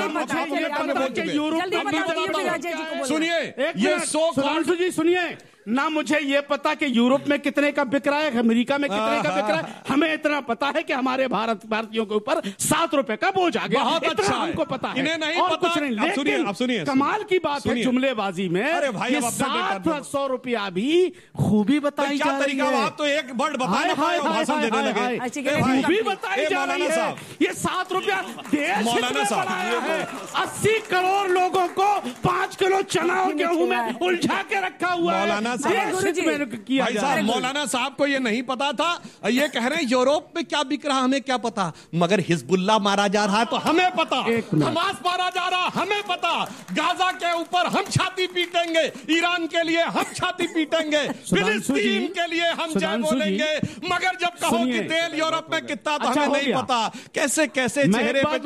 [SPEAKER 4] सुनिए ये
[SPEAKER 7] सुधांशु जी सुनिए ना, मुझे ये पता कि यूरोप में कितने का बिक रहा है, अमेरिका में कितने का बिक रहा है। हमें इतना पता है कि हमारे भारतीयों के ऊपर 7 रुपए का बोझ आ गया।
[SPEAKER 4] बहुत अच्छा
[SPEAKER 7] हमको पता है,
[SPEAKER 4] इन्हें नहीं
[SPEAKER 7] और
[SPEAKER 4] पता।
[SPEAKER 7] कुछ नहीं।
[SPEAKER 4] अब सुनिए
[SPEAKER 7] कमाल की बात है जुमलेबाजी में।
[SPEAKER 4] अरे भाई
[SPEAKER 7] ये 700 रुपया भी खूबी बताई जा रही है।
[SPEAKER 4] आप तो एक वर्ड बताने भाषण देने लगे।
[SPEAKER 7] खूबी बताई जा रही है। ये 7 रुपया देश
[SPEAKER 4] मौलाना साहब
[SPEAKER 7] 80 करोड़ लोगों को 5 किलो चना और गेहूं में उलझा के रखा हुआ है।
[SPEAKER 4] मौलाना साहब भाई साहब, मौलाना साहब को ये नहीं पता था। ये कह रहे हैं यूरोप में क्या बिक रहा हमें क्या पता, मगर हिजबुल्लाह मारा जा रहा है तो हमें पता, हमास मारा जा रहा हमें पता, गाजा के ऊपर हम छाती पीटेंगे, ईरान के लिए हम छाती पीटेंगे, फिलिस्तीन के लिए हम जय बोलेंगे, मगर जब कहो कि तेल यूरोप में कितना तो हमें नहीं पता। कैसे कैसे चेहरे पे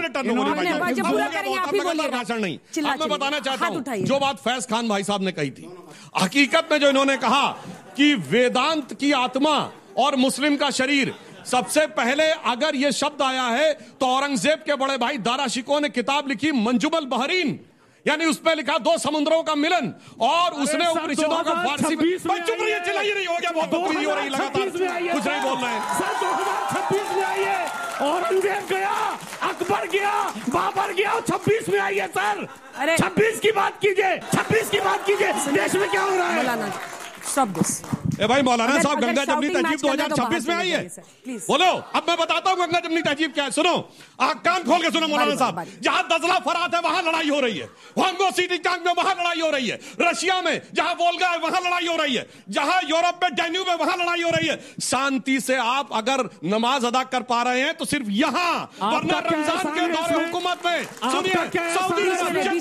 [SPEAKER 4] भाषण नहीं। अब मैं बताना चाहता हूं जो बात फैज खान भाई साहब ने कही थी, हकीकत में जो इन्होंने कहा कि वेदांत की आत्मा और मुस्लिम का शरीर, सबसे पहले अगर यह शब्द आया है तो औरंगजेब के बड़े भाई दारा शिकोह ने किताब लिखी मंजुमल बहरीन, यानी उसमें लिखा 2 समुद्रों का मिलन, और उसने उपनिषदों का फारसी में चुप रहिए, चिल्लाइए नहीं, हो गया बहुत बकवास हो रही लगातार, कुछ नहीं बोल रहे हैं।
[SPEAKER 7] सर 2026 में आई है, औरंगजेब गया, अकबर गया, बाबर गया, और 26 में आई है सर। 26 की बात कीजिए, 26 की बात कीजिए, देश में क्या हो रहा है?
[SPEAKER 3] सब
[SPEAKER 4] ए भाई मौलाना साहब, गंगा जमनी तहजीब 2026 में आई है, बोलो। अब मैं बताता हूँ गंगा जमनी तहजीब क्या है, सुनो, कान खोल के सुनो मौलाना साहब। जहां दजला फरात है वहां लड़ाई हो रही है, वांगो सिटी टैंक में वहां लड़ाई हो रही है, रशिया में जहां वोल्गा है वहां लड़ाई हो रही है, जहां यूरोप में डैन्यूब है वहां लड़ाई हो रही है। शांति से आप अगर नमाज अदा कर पा रहे हैं तो सिर्फ यहां, वरना रमजान के दौरे हुकूमत में सुनिए, सऊदी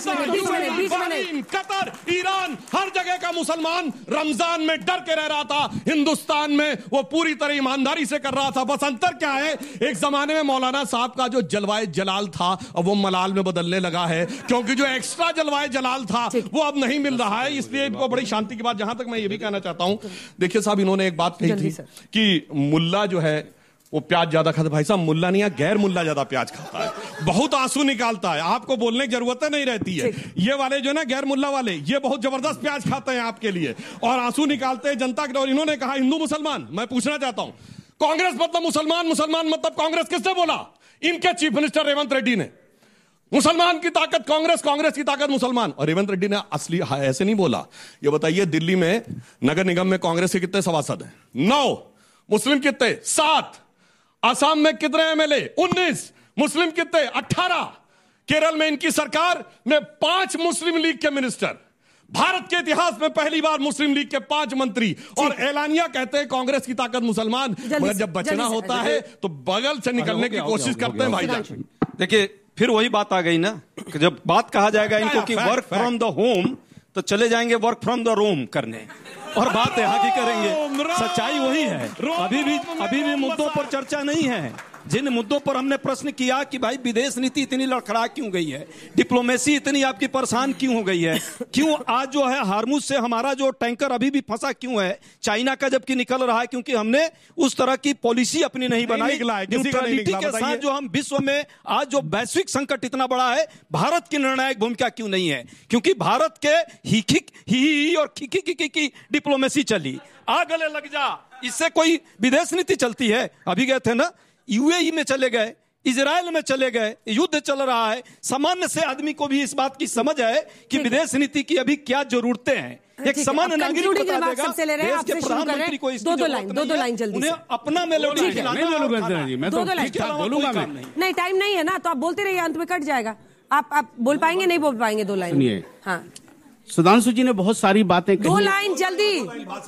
[SPEAKER 4] अरब, कतर, ईरान, हर जगह का मुसलमान रमजान में डर के रह रहा था, हिंदुस्तान में वो पूरी तरह ईमानदारी से कर रहा था। बस अंतर क्या है, एक जमाने में मौलाना साहब का जो जलवाए जलाल था अब वो मलाल में बदलने लगा है, क्योंकि जो एक्स्ट्रा जलवाए जलाल था वो अब नहीं मिल रहा है, इसलिए इनको बड़ी शांति की बात। जहां तक मैं ये भी कहना चाहता हूं, देखिए साहब, इन्होंने एक बात कही थी कि मुल्ला जो है वो प्याज ज्यादा खाता। भाई साहब, मुल्ला नहीं है, गैर मुल्ला ज्यादा प्याज खाता है, बहुत आंसू निकालता है, आपको बोलने की जरूरत नहीं रहती है। ये वाले जो ना गैर मुल्ला वाले, ये बहुत जबरदस्त प्याज खाते हैं आपके लिए और आंसू निकालते हैं जनता के। और इन्होंने कहा हिंदू मुसलमान, मैं पूछना चाहता हूं, कांग्रेस मतलब मुसलमान, मुसलमान मतलब कांग्रेस, किसने बोला? इनके चीफ मिनिस्टर रेवंत रेड्डी ने। मुसलमान की ताकत कांग्रेस, कांग्रेस की ताकत मुसलमान। और रेवंत रेड्डी ने असली ऐसे नहीं बोला। ये बताइए, दिल्ली में नगर निगम में कांग्रेस के कितने सभासद हैं? 9। मुस्लिम कितने? 7। असम में कितने एमएलए? 19। मुस्लिम कितने? 18। केरल में इनकी सरकार में 5 मुस्लिम लीग के मिनिस्टर। भारत के इतिहास में पहली बार मुस्लिम लीग के 5 मंत्री, और एलानिया कहते हैं कांग्रेस की ताकत मुसलमान। मगर जब बचना होता है तो बगल से निकलने की कोशिश करते हैं भाईजान।
[SPEAKER 6] देखिए फिर वही बात आ गई ना, कि जब बात कहा जाएगा इनको कि वर्क फ्रॉम द होम, तो चले जाएंगे वर्क फ्रॉम द रोम करने, और बात यहाँ की करेंगे। सच्चाई वही है, अभी भी मुद्दों पर चर्चा नहीं है। जिन मुद्दों पर हमने प्रश्न किया कि भाई विदेश नीति इतनी लड़खड़ा क्यों गई है, डिप्लोमेसी इतनी आपकी परेशान क्यों हो गई है, क्यों आज जो है हार्मुज से हमारा जो टैंकर अभी भी फंसा क्यों है, चाइना का जबकि निकल रहा है, क्योंकि हमने उस तरह की पॉलिसी अपनी नहीं बनाई। न्यूट्रलिटी के साथ जो हम विश्व में आज जो वैश्विक संकट इतना बड़ा है, भारत की निर्णायक भूमिका क्यों नहीं है? क्योंकि भारत के ही और खी डिप्लोमेसी चली, आ गले लग जा, इससे कोई विदेश नीति चलती है? अभी गए थे ना, यूएई में चले गए, इजराइल में चले गए, युद्ध चल रहा है। सामान्य से आदमी को भी इस बात की समझ है कि विदेश नीति की अभी क्या जरूरतें हैं। एक सामान्य नागरिक बता देगा, देश के प्रधानमंत्री को इसकी
[SPEAKER 3] दो लाइन जल्दी,
[SPEAKER 6] उन्हें अपना मेलोडी
[SPEAKER 7] बोलूंगा मैं।
[SPEAKER 3] नहीं, टाइम नहीं है ना, तो आप बोलते रहिए, अंत में कट जाएगा। आप बोल पाएंगे? नहीं बोल पाएंगे 2 लाइन?
[SPEAKER 7] सुनिए,
[SPEAKER 3] हाँ,
[SPEAKER 7] सुधांशु जी ने बहुत सारी बातें कही।
[SPEAKER 3] 2 लाइन जल्दी।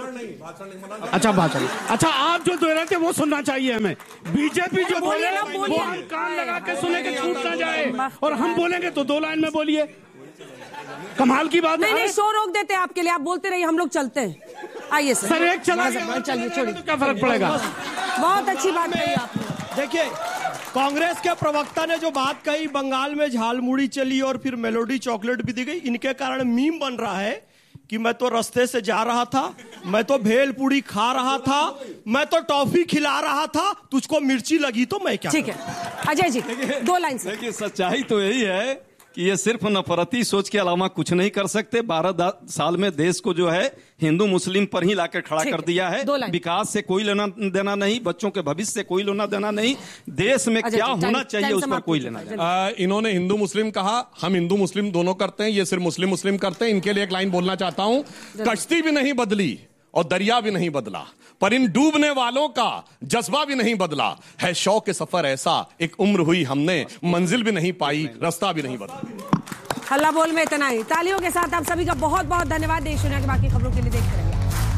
[SPEAKER 7] अच्छा भाषण, अच्छा आप जो दे रहे थे वो सुनना चाहिए हमें। बीजेपी जो बोले वो हम कान लगा के सुने के छूट ना जाए, और हम बोलेंगे तो 2 लाइन में बोलिए। कमाल की बात
[SPEAKER 3] नहीं, शो रोक देते हैं आपके लिए, आप बोलते रहिए, हम लोग चलते हैं। आइए सर,
[SPEAKER 7] एक चला,
[SPEAKER 3] चलिए, छोड़िए,
[SPEAKER 7] क्या फर्क पड़ेगा।
[SPEAKER 3] बहुत अच्छी बात कही आपने।
[SPEAKER 8] देखिए, कांग्रेस के प्रवक्ता ने जो बात कही, बंगाल में झालमुड़ी चली और फिर मेलोडी चॉकलेट भी दी गई, इनके कारण मीम बन रहा है कि मैं तो रास्ते से जा रहा था, मैं तो भेल पूड़ी खा रहा था, मैं तो टॉफी खिला रहा था, तुझको मिर्ची लगी तो मैं क्या?
[SPEAKER 3] ठीक है अजय जी, 2 लाइन से।
[SPEAKER 6] देखिए, सच्चाई तो यही है कि ये सिर्फ नफरती सोच के अलावा कुछ नहीं कर सकते। 12 साल में देश को जो है हिंदू मुस्लिम पर ही लाकर खड़ा कर दिया है। विकास से कोई लेना देना नहीं, बच्चों के भविष्य से कोई लेना देना नहीं, देश में क्या होना चाहिए उस पर कोई लेना देना।
[SPEAKER 4] इन्होंने हिंदू मुस्लिम कहा, हम हिंदू मुस्लिम दोनों करते हैं, ये सिर्फ मुस्लिम मुस्लिम करते हैं। इनके लिए एक लाइन बोलना चाहता हूं, कश्ती भी नहीं बदली और दरिया भी नहीं बदला, पर इन डूबने वालों का जज्बा भी नहीं बदला है। शौक के सफर ऐसा, एक उम्र हुई हमने, मंजिल भी नहीं पाई, रास्ता भी नहीं बदला।
[SPEAKER 3] हल्ला बोल में इतना ही। तालियों के साथ आप सभी का बहुत बहुत धन्यवाद। देश दुनिया की बाकी खबरों के लिए देखते रहिए।